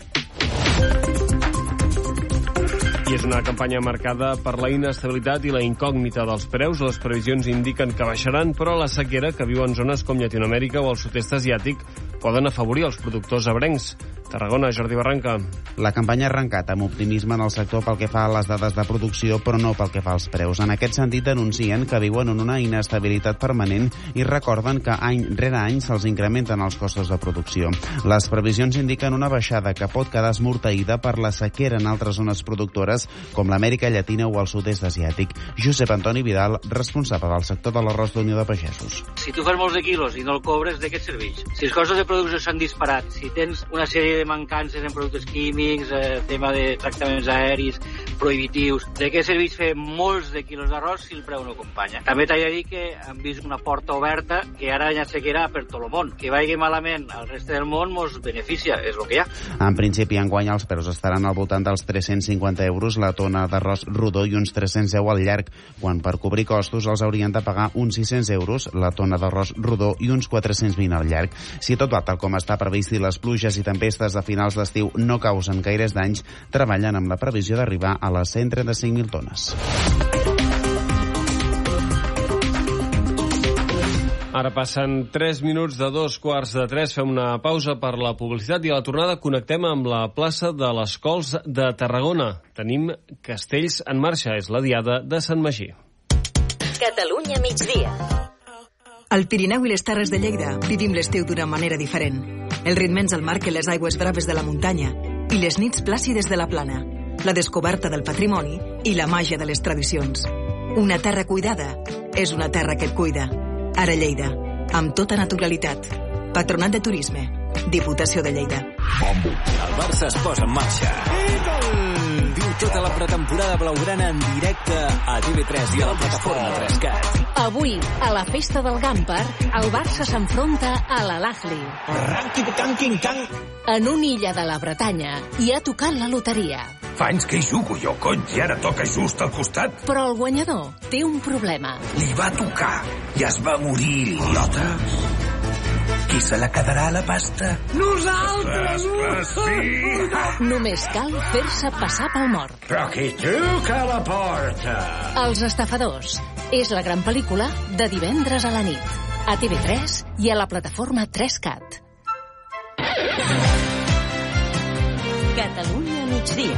I és una campanya marcada per la inestabilitat i la incògnita dels preus. Les previsions indiquen que baixaran, però la sequera que viu en zones com Llatinoamèrica o el sud-est asiàtic poden afavorir els productors ebrencs. Tarragona, Jordi Barranca. La campanya ha arrencat amb optimisme en el sector pel que fa a les dades de producció, però no pel que fa als preus. En aquest sentit, denuncien que viuen en una inestabilitat permanent i recorden que any rere any se'ls incrementen els costos de producció. Les previsions indiquen una baixada que pot quedar esmorteïda per la sequera en altres zones productores com l'Amèrica Llatina o el sud-est asiàtic. Josep Antoni Vidal, responsable del sector de l'arròs d'Unió de Pagesos. Si tu fas molts de quilos i no el cobres, de què et serveix? Si els costos de producció s'han disparat, si tens una sèrie de mancances en productes químics, eh, tema de tractaments aeris, prohibitius, de què serveix fer molts de quilos d'arròs si el preu no acompanya? També t'he de dir que hem vist una porta oberta que ara ja sequerà per tot el món. Que vagi malament al reste del món mos beneficia, és el que hi ha. En principi, enguany els preus estaran al voltant dels tres-cents cinquanta euros la tona d'arròs rodó i uns tres-cents deu al llarg, quan per cobrir costos els haurien de pagar uns sis-cents euros la tona d'arròs rodó i uns quatre-cents vint al llarg. Si tot va tal com està previst i les pluges i tempestes de finals d'estiu no causen gaires danys, treballen amb la previsió d'arribar a les cent trenta-cinc mil tones. Ara passen tres minuts de dos quarts de tres. Fem una pausa per la publicitat i a la tornada connectem amb la plaça de les Cols de Tarragona. Tenim castells en marxa. És la diada de Sant Magí. Catalunya migdia. Al Pirineu i les Terres de Lleida vivim l'estiu d'una manera diferent. El ritme ens el marquen les aigües braves de la muntanya i les nits plàcides de la plana, la descoberta del patrimoni i la màgia de les tradicions. Una terra cuidada és una terra que et cuida. Ara Lleida, amb tota naturalitat. Patronat de Turisme, Diputació de Lleida. El Barça es posa en marxa. Viu tota la pretemporada blaugrana en directe a T V tres i a la plataforma tres cat. Avui, a la festa del Gàmper, el Barça s'enfronta a l'Al-Ahly. En una illa de la Bretanya hi ha tocat la loteria. Fa anys que hi jugo jo, cony, i ara toca just al costat. Però el guanyador té un problema. Li va tocar i es va morir, idiota. Qui se la quedarà a la pasta? Nosaltres! Clar, sí! Només cal fer-se passar pel mort. Però qui truca a la porta? Els estafadors. És la gran pel·lícula de divendres a la nit. A T V tres i a la plataforma tres cat. Catalunya migdia.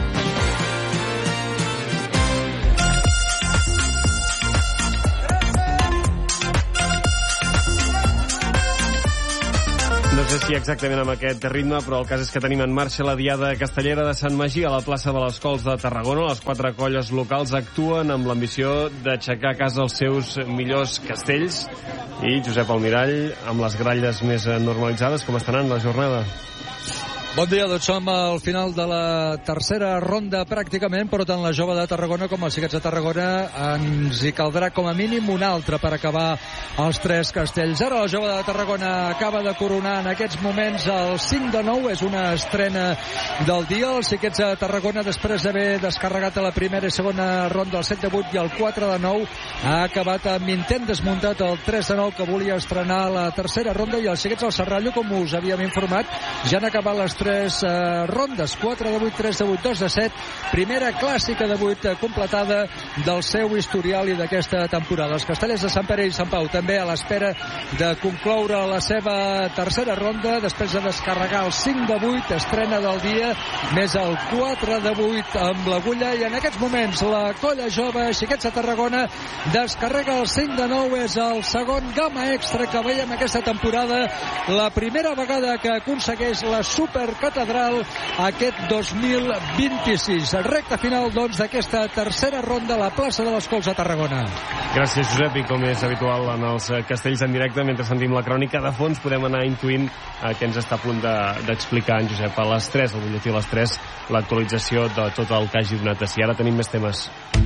No sé si exactament amb aquest ritme, però el cas és que tenim en marxa la Diada Castellera de Sant Magí a la plaça de les Cols de Tarragona. Les quatre colles locals actuen amb l'ambició d'aixecar a casa els seus millors castells. I Josep Almirall, amb les gralles més normalitzades, com està anant la jornada? Bon dia, doncs som al final de la tercera ronda pràcticament, però tant la jove de Tarragona com els xiquets de Tarragona ens hi caldrà com a mínim una altra per acabar els tres castells. Ara la jove de Tarragona acaba de coronar en aquests moments el cinc de nou, és una estrena del dia. Els xiquets de Tarragona, després d'haver descarregat a la primera i segona ronda el set de vuit i el quatre de nou, ha acabat amb intent desmuntat el tres de nou que volia estrenar la tercera ronda, i els xiquets del Serrallo, com us havíem informat, ja han acabat les tres uh, rondes, quatre de vuit, tres de vuit, dos de set, primera clàssica de vuit uh, completada del seu historial i d'aquesta temporada. Els castellers de Sant Pere i Sant Pau també a l'espera de concloure la seva tercera ronda, després de descarregar el cinc de vuit, estrena del dia, més el quatre de vuit amb l'agulla, i en aquests moments la colla jove xiquets de Tarragona descarrega el cinc de nou, és el segon gamma extra que veiem aquesta temporada, la primera vegada que aconsegueix la Supercatedral aquest dos mil vint-i-sis. Recta final, doncs, d'aquesta tercera ronda a la plaça de les Cols de Tarragona. Gràcies, Josep, i com és habitual en els castells en directe, mentre sentim la crònica de fons, podem anar intuint eh, què ens està a punt d'explicar de, en Josep. A les tres, al butlletí a les tres, l'actualització de tot el que hagi donat a si. Ara tenim més temes.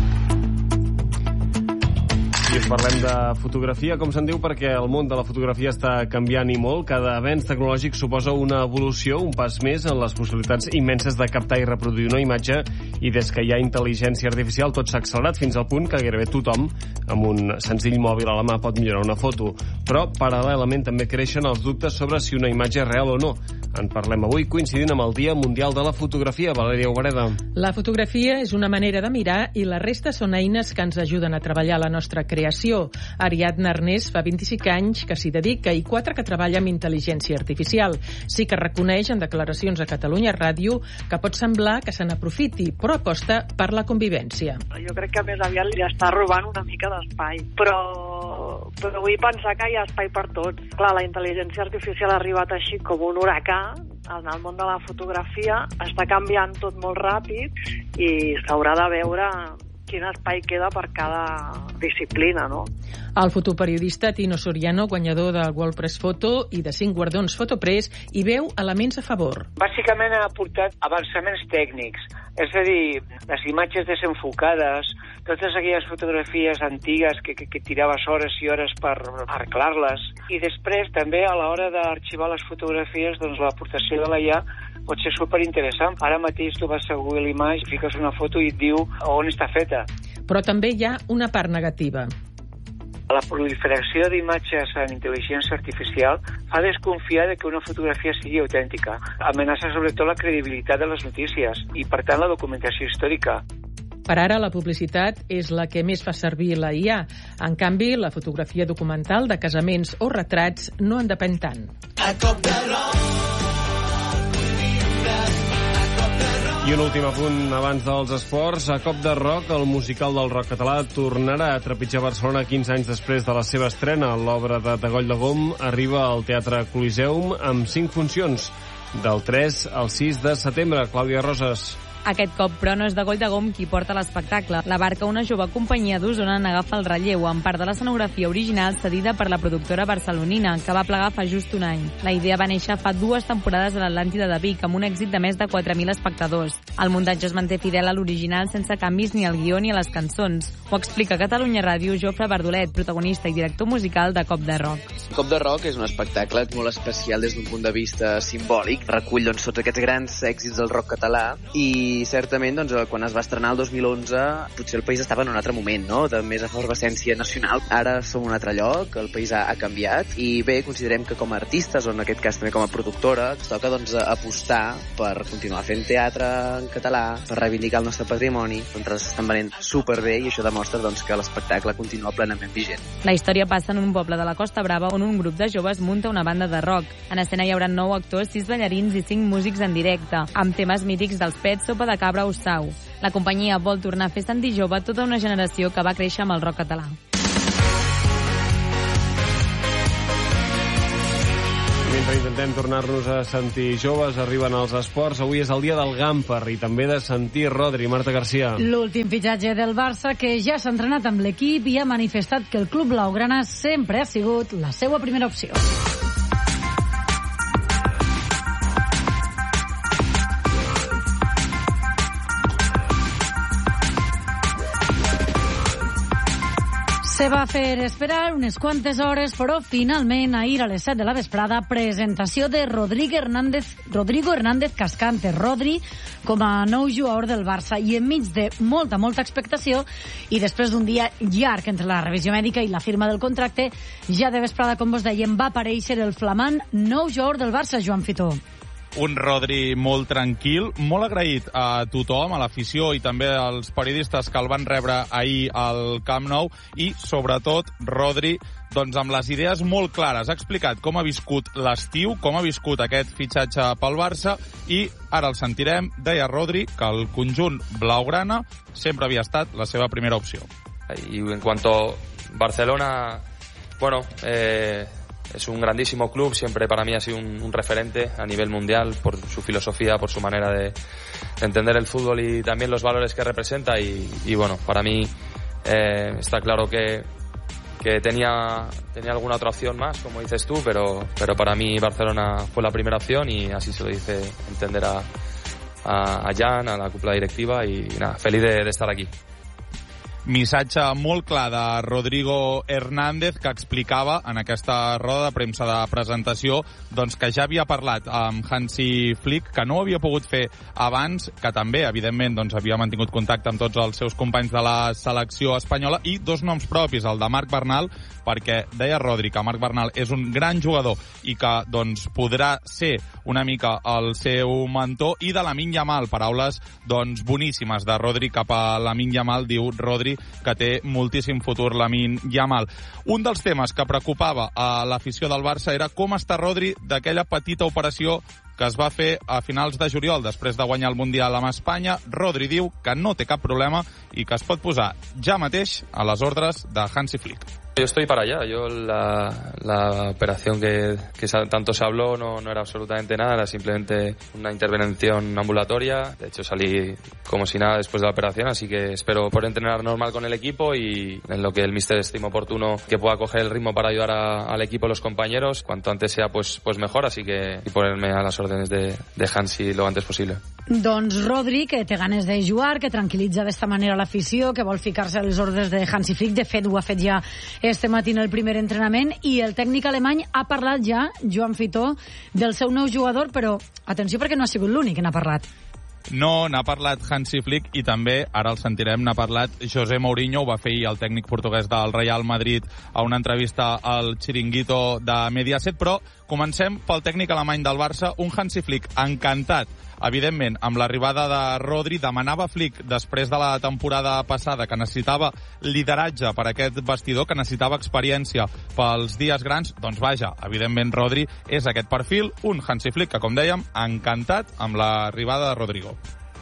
I us parlem de fotografia, com se'n diu, perquè el món de la fotografia està canviant i molt. Cada avenç tecnològic suposa una evolució, un pas més en les possibilitats immenses de captar i reproduir una imatge, i des que hi ha intel·ligència artificial tot s'ha accelerat fins al punt que gairebé tothom amb un senzill mòbil a la mà pot millorar una foto. Però paral·lelament també creixen els dubtes sobre si una imatge és real o no. En parlem avui coincidint amb el Dia Mundial de la Fotografia. Valèria Obreda. La fotografia és una manera de mirar i la resta són eines que ens ajuden a treballar la nostra creació. Ariadna Arnés fa vint-i-cinc anys que s'hi dedica i quatre que treballa amb intel·ligència artificial. Sí que reconeix en declaracions a Catalunya Ràdio que pot semblar que se n'aprofiti, però aposta per la convivència. Jo crec que més aviat li està robant una mica d'espai, però, però vull pensar que hi ha espai per tots. Clar, la intel·ligència artificial ha arribat així com un huracà en el món de la fotografia, està canviant tot molt ràpid i s'haurà de veure quin espai queda per cada disciplina, no? El fotoperiodista Tino Soriano, guanyador del World Press Photo i de cinc guardons Fotopress, hi veu elements a favor. Bàsicament ha aportat avançaments tècnics, és a dir, les imatges desenfocades, totes aquelles fotografies antigues que, que, que tiraves hores i hores per arreglar-les, i després també a l'hora d'arxivar les fotografies, doncs l'aportació de la I A pot ser superinteressant. Ara mateix tu vas a Google Images, fiques una foto i et diu on està feta. Però també hi ha una part negativa. La proliferació d'imatges en intel·ligència artificial fa desconfiar de que una fotografia sigui autèntica. Amenaça sobretot la credibilitat de les notícies i, per tant, la documentació històrica. Per ara, la publicitat és la que més fa servir la I A. En canvi, la fotografia documental de casaments o retrats no en depèn tant. A cop de I un últim apunt abans dels esports. A cop de rock, el musical del rock català tornarà a trepitjar Barcelona quinze anys després de la seva estrena. L'obra de Degoll de Gom arriba al Teatre Coliseum amb cinc funcions, del tres al sis de setembre. Clàudia Roses. Aquest cop, però, no és de Goll de Gom qui porta l'espectacle. La barca, una jove companyia d'Osona, n'agafa el relleu amb part de l'escenografia original cedida per la productora barcelonina, que va plegar fa just un any. La idea va néixer fa dues temporades a l'Atlàntida de Vic, amb un èxit de més de quatre mil espectadors. El muntatge es manté fidel a l'original sense canvis ni al guió ni a les cançons. Ho explica a Catalunya Ràdio Jofre Bardolet, protagonista i director musical de Cop de Rock. Cop de Rock és un espectacle molt especial des d'un punt de vista simbòlic. Recull doncs, tots aquests grans èxits del rock català i certament doncs, quan es va estrenar el dos mil onze potser el país estava en un altre moment, no? De més efervescència nacional. Ara som en un altre lloc, el país ha, ha canviat i bé, considerem que com a artistes o en aquest cas també com a productora ens toca doncs, apostar per continuar fent teatre en català, per reivindicar el nostre patrimoni. Nosaltres estan venent superbé i això demostra doncs, que l'espectacle continua plenament vigent. La història passa en un poble de la Costa Brava on un grup de joves munta una banda de rock. En escena hi haurà nou actors, sis ballarins i cinc músics en directe, amb temes mítics dels Pets, Sopa de Cabra o Sau. La companyia vol tornar a fer sentir jove tota una generació que va créixer amb el rock català. Mentre intentem tornar-nos a sentir joves, arriben els esports. Avui és el dia del Gamper i també de sentir Rodri. Marta Garcia. L'últim fitxatge del Barça, que ja s'ha entrenat amb l'equip i ha manifestat que el club blaugrana sempre ha sigut la seva primera opció. Se va fer esperar unes quantes hores, però finalment, ahir a les set de la vesprada, presentació de Rodrigo Hernández, Rodrigo Hernández Cascante, Rodri, com a nou jugador del Barça, i enmig de molta, molta expectació, i després d'un dia llarg entre la revisió mèdica i la firma del contracte, ja de vesprada, com vos dèiem, va aparèixer el flamant nou jugador del Barça, Joan Fitó. Un Rodri molt tranquil, molt agraït a tothom, a l'afició i també als periodistes que el van rebre ahir al Camp Nou i, sobretot, Rodri doncs amb les idees molt clares. Ha explicat com ha viscut l'estiu, com ha viscut aquest fitxatge pel Barça i ara el sentirem. Deia Rodri que el conjunt blaugrana sempre havia estat la seva primera opció. Y en cuanto a Barcelona, bueno... Eh... Es un grandísimo club, siempre para mí ha sido un, un referente a nivel mundial por su filosofía, por su manera de, de entender el fútbol y también los valores que representa y, y bueno, para mí eh, está claro que, que tenía, tenía alguna otra opción más, como dices tú, pero, pero para mí Barcelona fue la primera opción y así se lo dice entender a, a, a Jan, a la cúpula directiva y nada, feliz de, de estar aquí. Missatge molt clar de Rodrigo Hernández que explicava en aquesta roda de premsa de presentació doncs que ja havia parlat amb Hansi Flick, que no ho havia pogut fer abans, que també, evidentment, doncs, havia mantingut contacte amb tots els seus companys de la selecció espanyola i dos noms propis, el de Marc Bernal, perquè deia Rodri que Marc Bernal és un gran jugador i que doncs, podrà ser una mica el seu mentor, i de Lamine Yamal, paraules doncs, boníssimes de Rodri cap a Lamine Yamal, diu Rodri que té moltíssim futur Lamine Yamal. Un dels temes que preocupava a l'afició del Barça era com està Rodri d'aquella petita operació que es va fer a finals de juliol després de guanyar el Mundial amb Espanya. Rodri diu que no té cap problema i que es pot posar ja mateix a les ordres de Hansi Flick. Yo estoy para allá. Yo la, la operación que, que tanto se habló no, no era absolutamente nada, era simplemente una intervención ambulatoria. De hecho salí como si nada después de la operación, así que espero poder entrenar normal con el equipo y en lo que el míster estime oportuno que pueda coger el ritmo para ayudar a, al equipo y los compañeros. Cuanto antes sea, pues, pues mejor, así que y ponerme a las órdenes de, de Hansi lo antes posible. Doncs Rodri, que té ganes de jugar, que tranquil·litza d'esta manera l'afició, que vol ficar-se a les ordres de Hansi Flick. De fet, ho ha fet ja este matí en el primer entrenament, i el tècnic alemany ha parlat ja, Joan Fitó, del seu nou jugador, però atenció perquè no ha sigut l'únic que n'ha parlat. No, n'ha parlat Hansi Flick i també, ara el sentirem, n'ha parlat José Mourinho, ho va fer ahir el tècnic portuguès del Real Madrid a una entrevista al Chiringuito de Mediaset, però comencem pel tècnic alemany del Barça, un Hansi Flick encantat, evidentment, amb l'arribada de Rodri. Demanava Flick, després de la temporada passada, que necessitava lideratge per aquest vestidor, que necessitava experiència pels dies grans. Doncs vaja, evidentment Rodri és aquest perfil, un Hansi Flick que, com dèiem, encantat amb l'arribada de Rodrigo.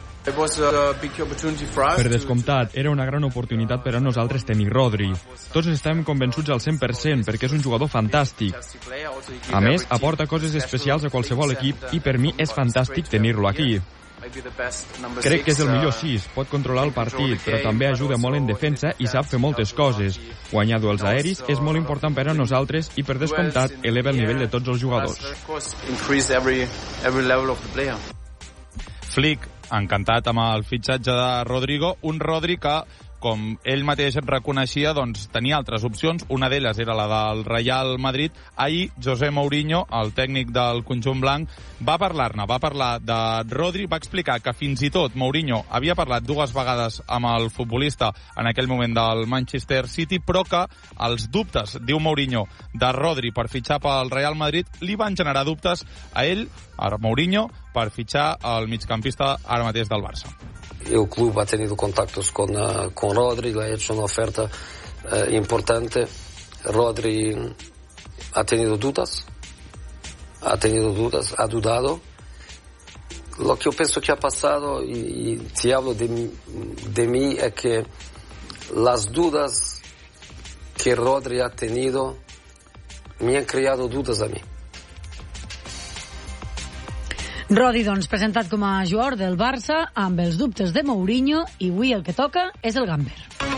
Per descomptat, era una gran oportunitat per a nosaltres tenir Rodri. Tots estem convençuts al cent per cent perquè és un jugador fantàstic. A més, aporta coses especials a qualsevol equip i per mi és fantàstic tenir-lo aquí. Crec que és el millor sis, pot controlar el partit, però també ajuda molt en defensa i sap fer moltes coses. Guanyar duels aeris és molt important per a nosaltres i, per descomptat, eleva el nivell de tots els jugadors. Flick, encantat amb el fitxatge de Rodrigo, un Rodri que, com ell mateix reconeixia, doncs tenia altres opcions. Una d'elles era la del Real Madrid. Ahir, José Mourinho, el tècnic del conjunt blanc, va parlar-ne, va parlar de Rodri, va explicar que fins i tot Mourinho havia parlat dues vegades amb el futbolista en aquell moment del Manchester City, però que els dubtes, diu Mourinho, de Rodri per fitxar pel Real Madrid li van generar dubtes a ell, a Mourinho, per fitxar el migcampista ara mateix del Barça. El club ha tenido contactos con, uh, con Rodri, le ha hecho una oferta uh, importante. Rodri ha tenido dudas, ha tenido dudas, ha dudado. Lo que yo pienso que ha pasado, y, y si hablo de, de mí, es que las dudas que Rodri ha tenido me han creado dudas a mí. Rodri, doncs, presentat com a jugador del Barça amb els dubtes de Mourinho, i avui el que toca és el Gamper.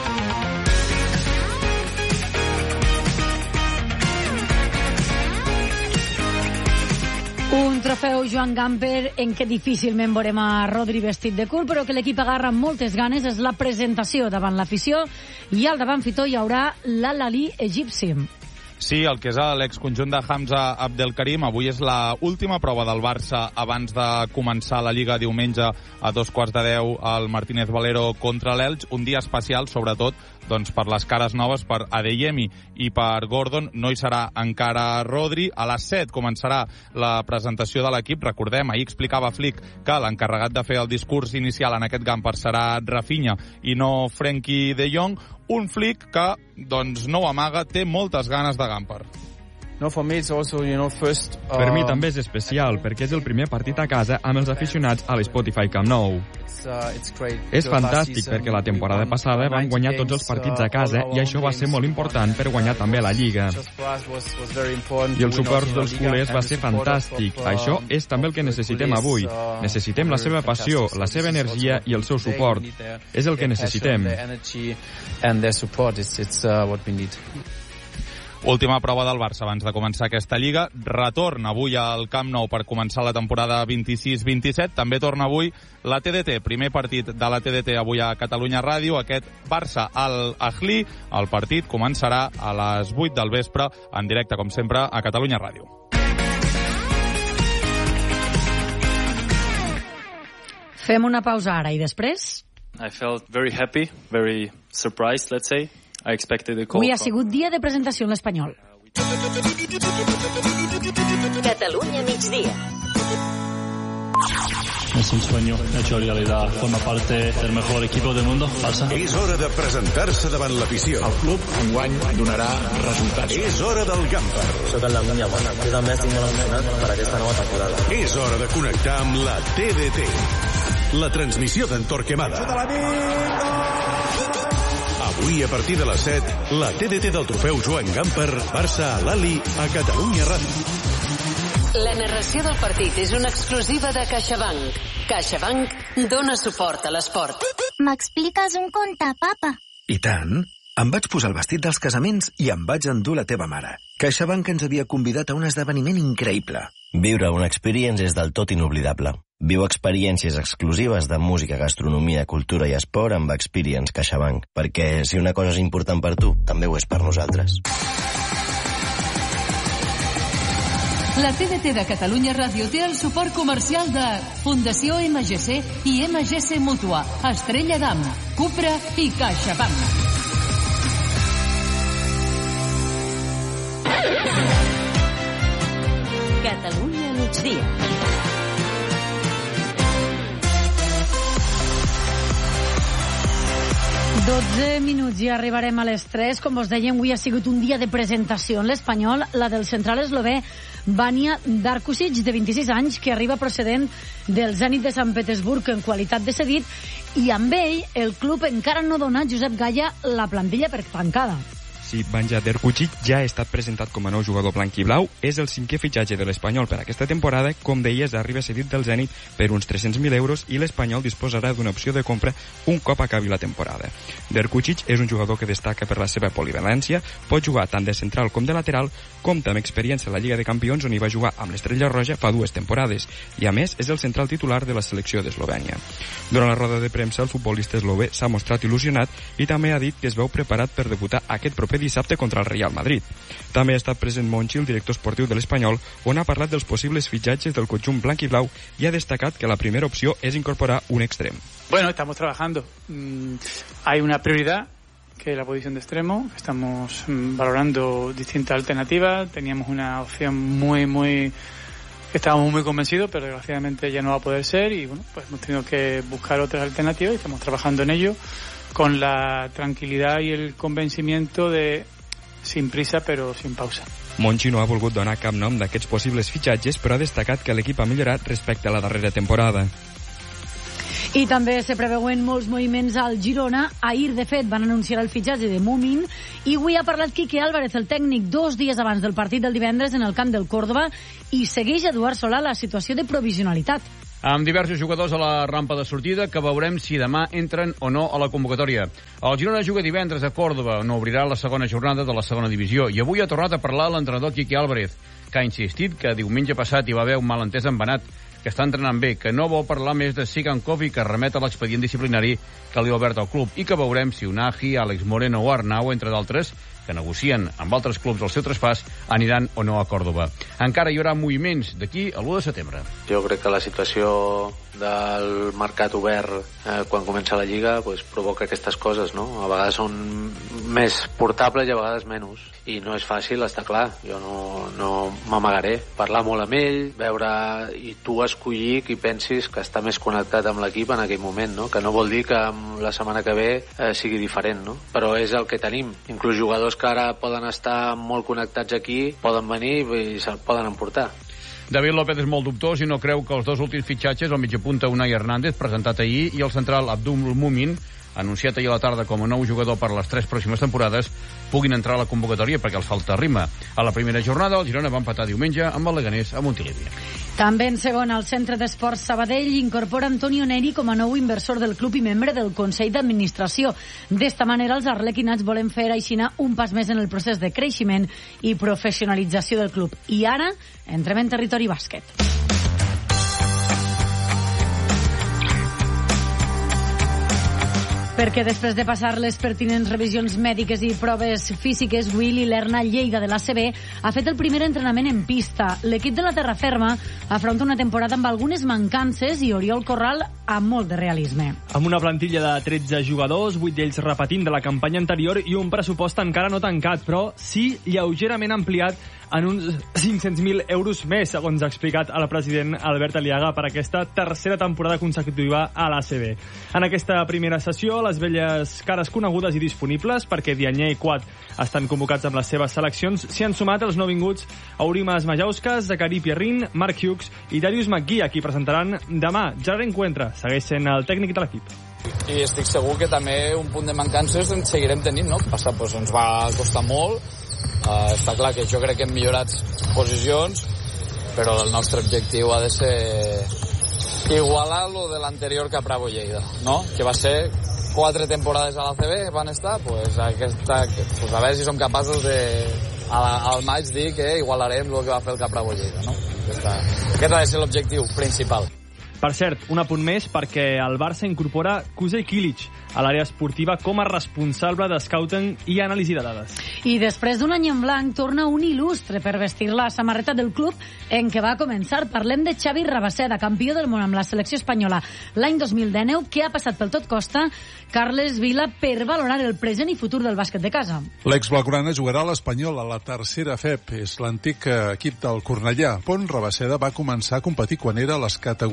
Un trofeu Joan Gamper en què difícilment veurem a Rodri vestit de cul, però que l'equip agarra amb moltes ganes. És la presentació davant l'afició, i al davant fitó hi haurà l'Al-Ahly egipci. Sí, el que és l'exconjunt de Hamza Abdelkarim. Avui és la última prova del Barça abans de començar la Lliga diumenge a dos quarts de deu al Martínez Valero contra l'Elx. Un dia especial, sobretot, doncs, per les cares noves, per Adeyemi i per Gordon. No hi serà encara Rodri. A les set començarà la presentació de l'equip. Recordem, ahir explicava Flick que l'encarregat de fer el discurs inicial en aquest Gamper serà Rafinha i no Frenkie de Jong. Un Flick que, doncs, no ho amaga, té moltes ganes de Gamper. No, for me it's also, you know, first, uh... Per mi també és especial, perquè és el primer partit a casa amb els aficionats a l'Spotify Camp Nou. It's, uh, it's great. És fantàstic perquè la temporada passada vam guanyar tots els partits a casa i això va ser molt important per guanyar també la Lliga. I el suport dels culers va ser fantàstic. Això és també el que necessitem avui. Necessitem la seva passió, la seva energia i el seu suport. És el que necessitem. Última prova del Barça abans de començar aquesta Lliga. Retorn avui al Camp Nou per començar la temporada vint-i-sis vint-i-set. També torna avui la T D T. Primer partit de la T D T avui a Catalunya Ràdio. Aquest Barça al Ahly. El partit començarà a les vuit del vespre en directe, com sempre, a Catalunya Ràdio. Fem una pausa ara i després... I felt very happy, very surprised, let's say. I expected a call. Avui ha sigut dia de presentació en l'Espanyol. Catalunya migdia. Es un sueño hecho realidad. Forma parte del mejor equipo del mundo. Barça. És hora de presentar-se davant l'afició. El club enguany donarà resultats. És hora del Gamper. Soc el Lamin Yamal. Jo també estic molt emocionat per aquesta nova temporada. És hora de connectar amb la T D T. La transmissió d'en Torquemada. Avui, a partir de les set, la T D T del trofeu Joan Gamper, Barça a l'Ali, a Catalunya Ràdio. La narració del partit és una exclusiva de CaixaBank. CaixaBank dona suport a l'esport. M'expliques un conte, papa? I tant. Em vaig posar el vestit dels casaments i em vaig endur la teva mare. CaixaBank ens havia convidat a un esdeveniment increïble. Viure una experience és del tot inoblidable. Viu experiències exclusives de música, gastronomia, cultura i esport amb Experience CaixaBank. Perquè si una cosa és important per tu, també ho és per nosaltres. La T D T de Catalunya Ràdio té el suport comercial de Fundació M G C i M G C Mútua, Estrella d'Am, Cupra i CaixaBank. Catalunya migdia. dotze minuts i arribarem a les tres. Com us dèiem, avui ha sigut un dia de presentació en l'Espanyol, la del central eslové Vanja Darkusic, de vint-i-sis anys, que arriba procedent del Zenit de Sant Petersburg en qualitat de cedit, i amb ell el club encara no dona, Josep Gaya, la plantilla per tancada. Sí, sí, Banja Derkučić ja ha estat presentat com a nou jugador blanc i blau. És el cinquè fitxatge de l'Espanyol per aquesta temporada. Com deies, arriba cedit del Zenit per uns tres-cents mil euros i l'Espanyol disposarà d'una opció de compra un cop acabi la temporada. Derkučić és un jugador que destaca per la seva polivalència, pot jugar tant de central com de lateral, compta amb experiència a la Lliga de Campions, on hi va jugar amb l'Estrella Roja fa dues temporades, i a més és el central titular de la selecció d'Eslovènia. Durant la roda de premsa, el futbolista eslové s'ha mostrat il·lusionat i també ha dit que es veu preparat per debutar aquest proper dissabte contra el Real Madrid. També ha estat present Monchi, el director esportiu de l'Espanyol, on ha parlat dels possibles fitxatges del conjunt blanc i blau i ha destacat que la primera opció és incorporar un extrem. Bueno, estamos trabajando. Mm, hay una prioridad, que es la posición de extremo. Estamos mm, valorando distintas alternativas. Teníamos una opción muy, muy... Estábamos muy convencidos, pero desgraciadamente ya no va a poder ser y bueno, pues hemos tenido que buscar otras alternativas y estamos trabajando en ello con la tranquilidad y el convencimiento de sin prisa però sin pausa. Monchi no ha volgut donar cap nom d'aquests possibles fitxatges, però ha destacat que l'equip ha millorat respecte a la darrera temporada. I també se preveuen molts moviments al Girona. Ahir, de fet, van anunciar el fitxatge de Mumin i avui ha parlat Quique Álvarez, el tècnic, dos dies abans del partit del divendres en el camp del Córdoba, i segueix Eduard Solà la situació de provisionalitat. Amb diversos jugadors a la rampa de sortida que veurem si demà entren o no a la convocatòria. El Girona juga divendres a Córdoba, on obrirà la segona jornada de la segona divisió, i avui ha tornat a parlar l'entrenador Quique Álvarez, que ha insistit que diumenge passat hi va haver un malentès amb Benat, que està entrenant bé, que no vol parlar més de Sigankov i que remet a l'expedient disciplinari que li ha obert al club, i que veurem si Unai, Àlex Moreno o Arnau, entre d'altres, que negocien amb altres clubs el seu traspàs, aniran o no a Còrdoba. Encara hi haurà moviments d'aquí a l'u de setembre. Jo crec que la situació del mercat obert eh, quan comença la Lliga pues, provoca aquestes coses, no? A vegades són més portables i a vegades menys. I no és fàcil, està clar. Jo no, no m'amagaré. Parlar molt amb ell, veure i tu escollir qui pensis que està més connectat amb l'equip en aquell moment, no? Que no vol dir que la setmana que ve eh, sigui diferent, no? Però és el que tenim. Inclús jugadors que ara poden estar molt connectats aquí, poden venir i se'l poden emportar. David López és molt dubtós i no creu que els dos últims fitxatges, el mitjapunta Unai Hernández, presentat ahir, i el central Abdul Mumin, anunciat ahir a la tarda com a nou jugador per a les tres pròximes temporades, puguin entrar a la convocatòria perquè els falta rima. A la primera jornada, el Girona va empatar diumenge amb el Leganés a Montilivi. També en segon, el Centre d'Esports Sabadell incorpora Antonio Neri com a nou inversor del club i membre del Consell d'Administració. D'esta manera, els arlequinats volen fer aixina un pas més en el procés de creixement i professionalització del club. I ara, entrem en territori bàsquet. Perquè després de passar les pertinents revisions mèdiques i proves físiques, Willy Lerna Lleida de l'A C B ha fet el primer entrenament en pista. L'equip de la Terraferma afronta una temporada amb algunes mancances i Oriol Corral amb molt de realisme. Amb una plantilla de tretze jugadors, vuit d'ells repetint de la campanya anterior i un pressupost encara no tancat, però sí lleugerament ampliat en uns cinc-cents mil euros més, segons ha explicat el president Albert Aliaga, per aquesta tercera temporada consecutiva a l'A C B. En aquesta primera sessió, les velles cares conegudes i disponibles, perquè Dianyé i Quat estan convocats amb les seves seleccions, s'hi han sumat els nouvinguts Aurimas Majauskas, Zacari Pierrin, Mark Hughes i Darius McGee, a qui presentaran demà. Gerard Encuentra segueix sent el tècnic de l'equip. I estic segur que també un punt de mancances en seguirem tenint, no? Passar, doncs, ens va costar molt. Uh, està clar que jo crec que hem millorat posicions, però el nostre objectiu ha de ser igualar lo de l'anterior Capravo Lleida, no? Que va ser quatre temporades a l'A C B, van estar, pues, aquesta, pues a veure si som capaços de a la, al maig dir que igualarem el que va fer el Capravo Lleida, no? Aquesta, aquest ha de ser l'objectiu principal. Per cert, un apunt més perquè el Barça incorpora Kuzey Kilic a l'àrea esportiva com a responsable de scouting i anàlisi de dades. I després d'un any en blanc torna un il·lustre per vestir la samarreta del club en què va començar. Parlem de Xavi Rabaseda, campió del món amb la selecció espanyola l'any dos mil dinou, que ha passat pel tot costa Carles Vila per valorar el present i futur del bàsquet de casa. L'ex-blaugrana jugarà a l'Espanyol a la tercera F E P, és l'antic equip del Cornellà. Pont Rabaseda va començar a competir quan era a les categories inferiors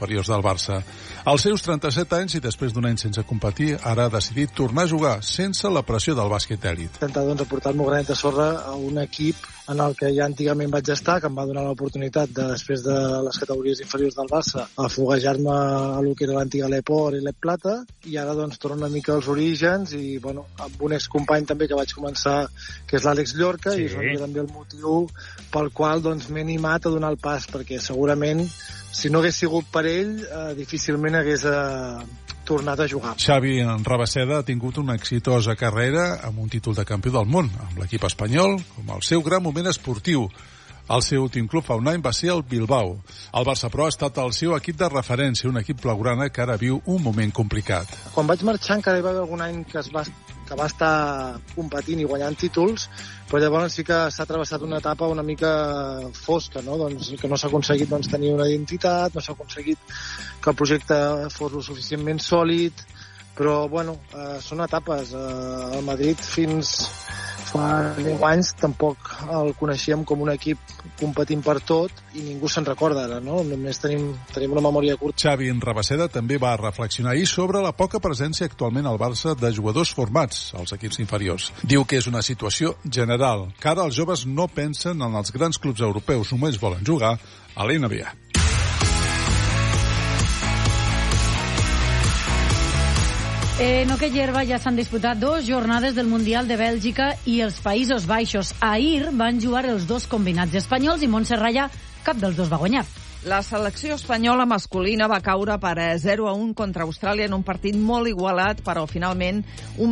inferiors del Barça. Als seus trenta-set anys i després d'un any sense competir, ara ha decidit tornar a jugar sense la pressió del bàsquet èlit. Intentar doncs, aportar el meu granet de sorra a un equip en el que ja antigament vaig estar, que em va donar l'oportunitat de, després de les categories inferiors del Barça, a foguejar-me a lo que era l'antiga l'Epor i l'Ep Plata, i ara doncs torno una mica als orígens i bueno, amb un excompany també que vaig començar, que és l'Àlex Llorca, sí. I és una mica també el motiu pel qual doncs, m'he animat a donar el pas, perquè segurament si no hagués sigut per ell, eh, difícilment hagués eh, tornat a jugar. Xavi Rabaseda ha tingut una exitosa carrera amb un títol de campió del món, amb l'equip espanyol, com el seu gran moment esportiu. El seu últim club fa un any va ser el Bilbao. El Barça, però, ha estat el seu equip de referència, un equip blaugrana que ara viu un moment complicat. Quan vaig marxar encara hi va haver algun any que, es va, que va estar competint i guanyant títols, però llavors sí que s'ha travessat una etapa una mica fosca, no? Doncs, que no s'ha aconseguit doncs, tenir una identitat, no s'ha aconseguit que el projecte fos lo suficientment sòlid, però bueno, eh, són etapes. Eh, el Madrid fins fa deu anys tampoc el coneixíem com un equip competint per tot i ningú se'n recorda ara, no? Només tenim, tenim una memòria curta. Xavi Rabaseda també va reflexionar ahir sobre la poca presència actualment al Barça de jugadors formats als equips inferiors. Diu que és una situació general, que ara els joves no pensen en els grans clubs europeus, només volen jugar a l'N B A. En hoquei herba ja s'han disputat dos jornades del Mundial de Bèlgica i els Països Baixos. Ahir van jugar els dos combinats espanyols i Montserrat, cap dels dos va guanyar. La selecció espanyola masculina va caure per zero a un contra Austràlia en un partit molt igualat, però finalment un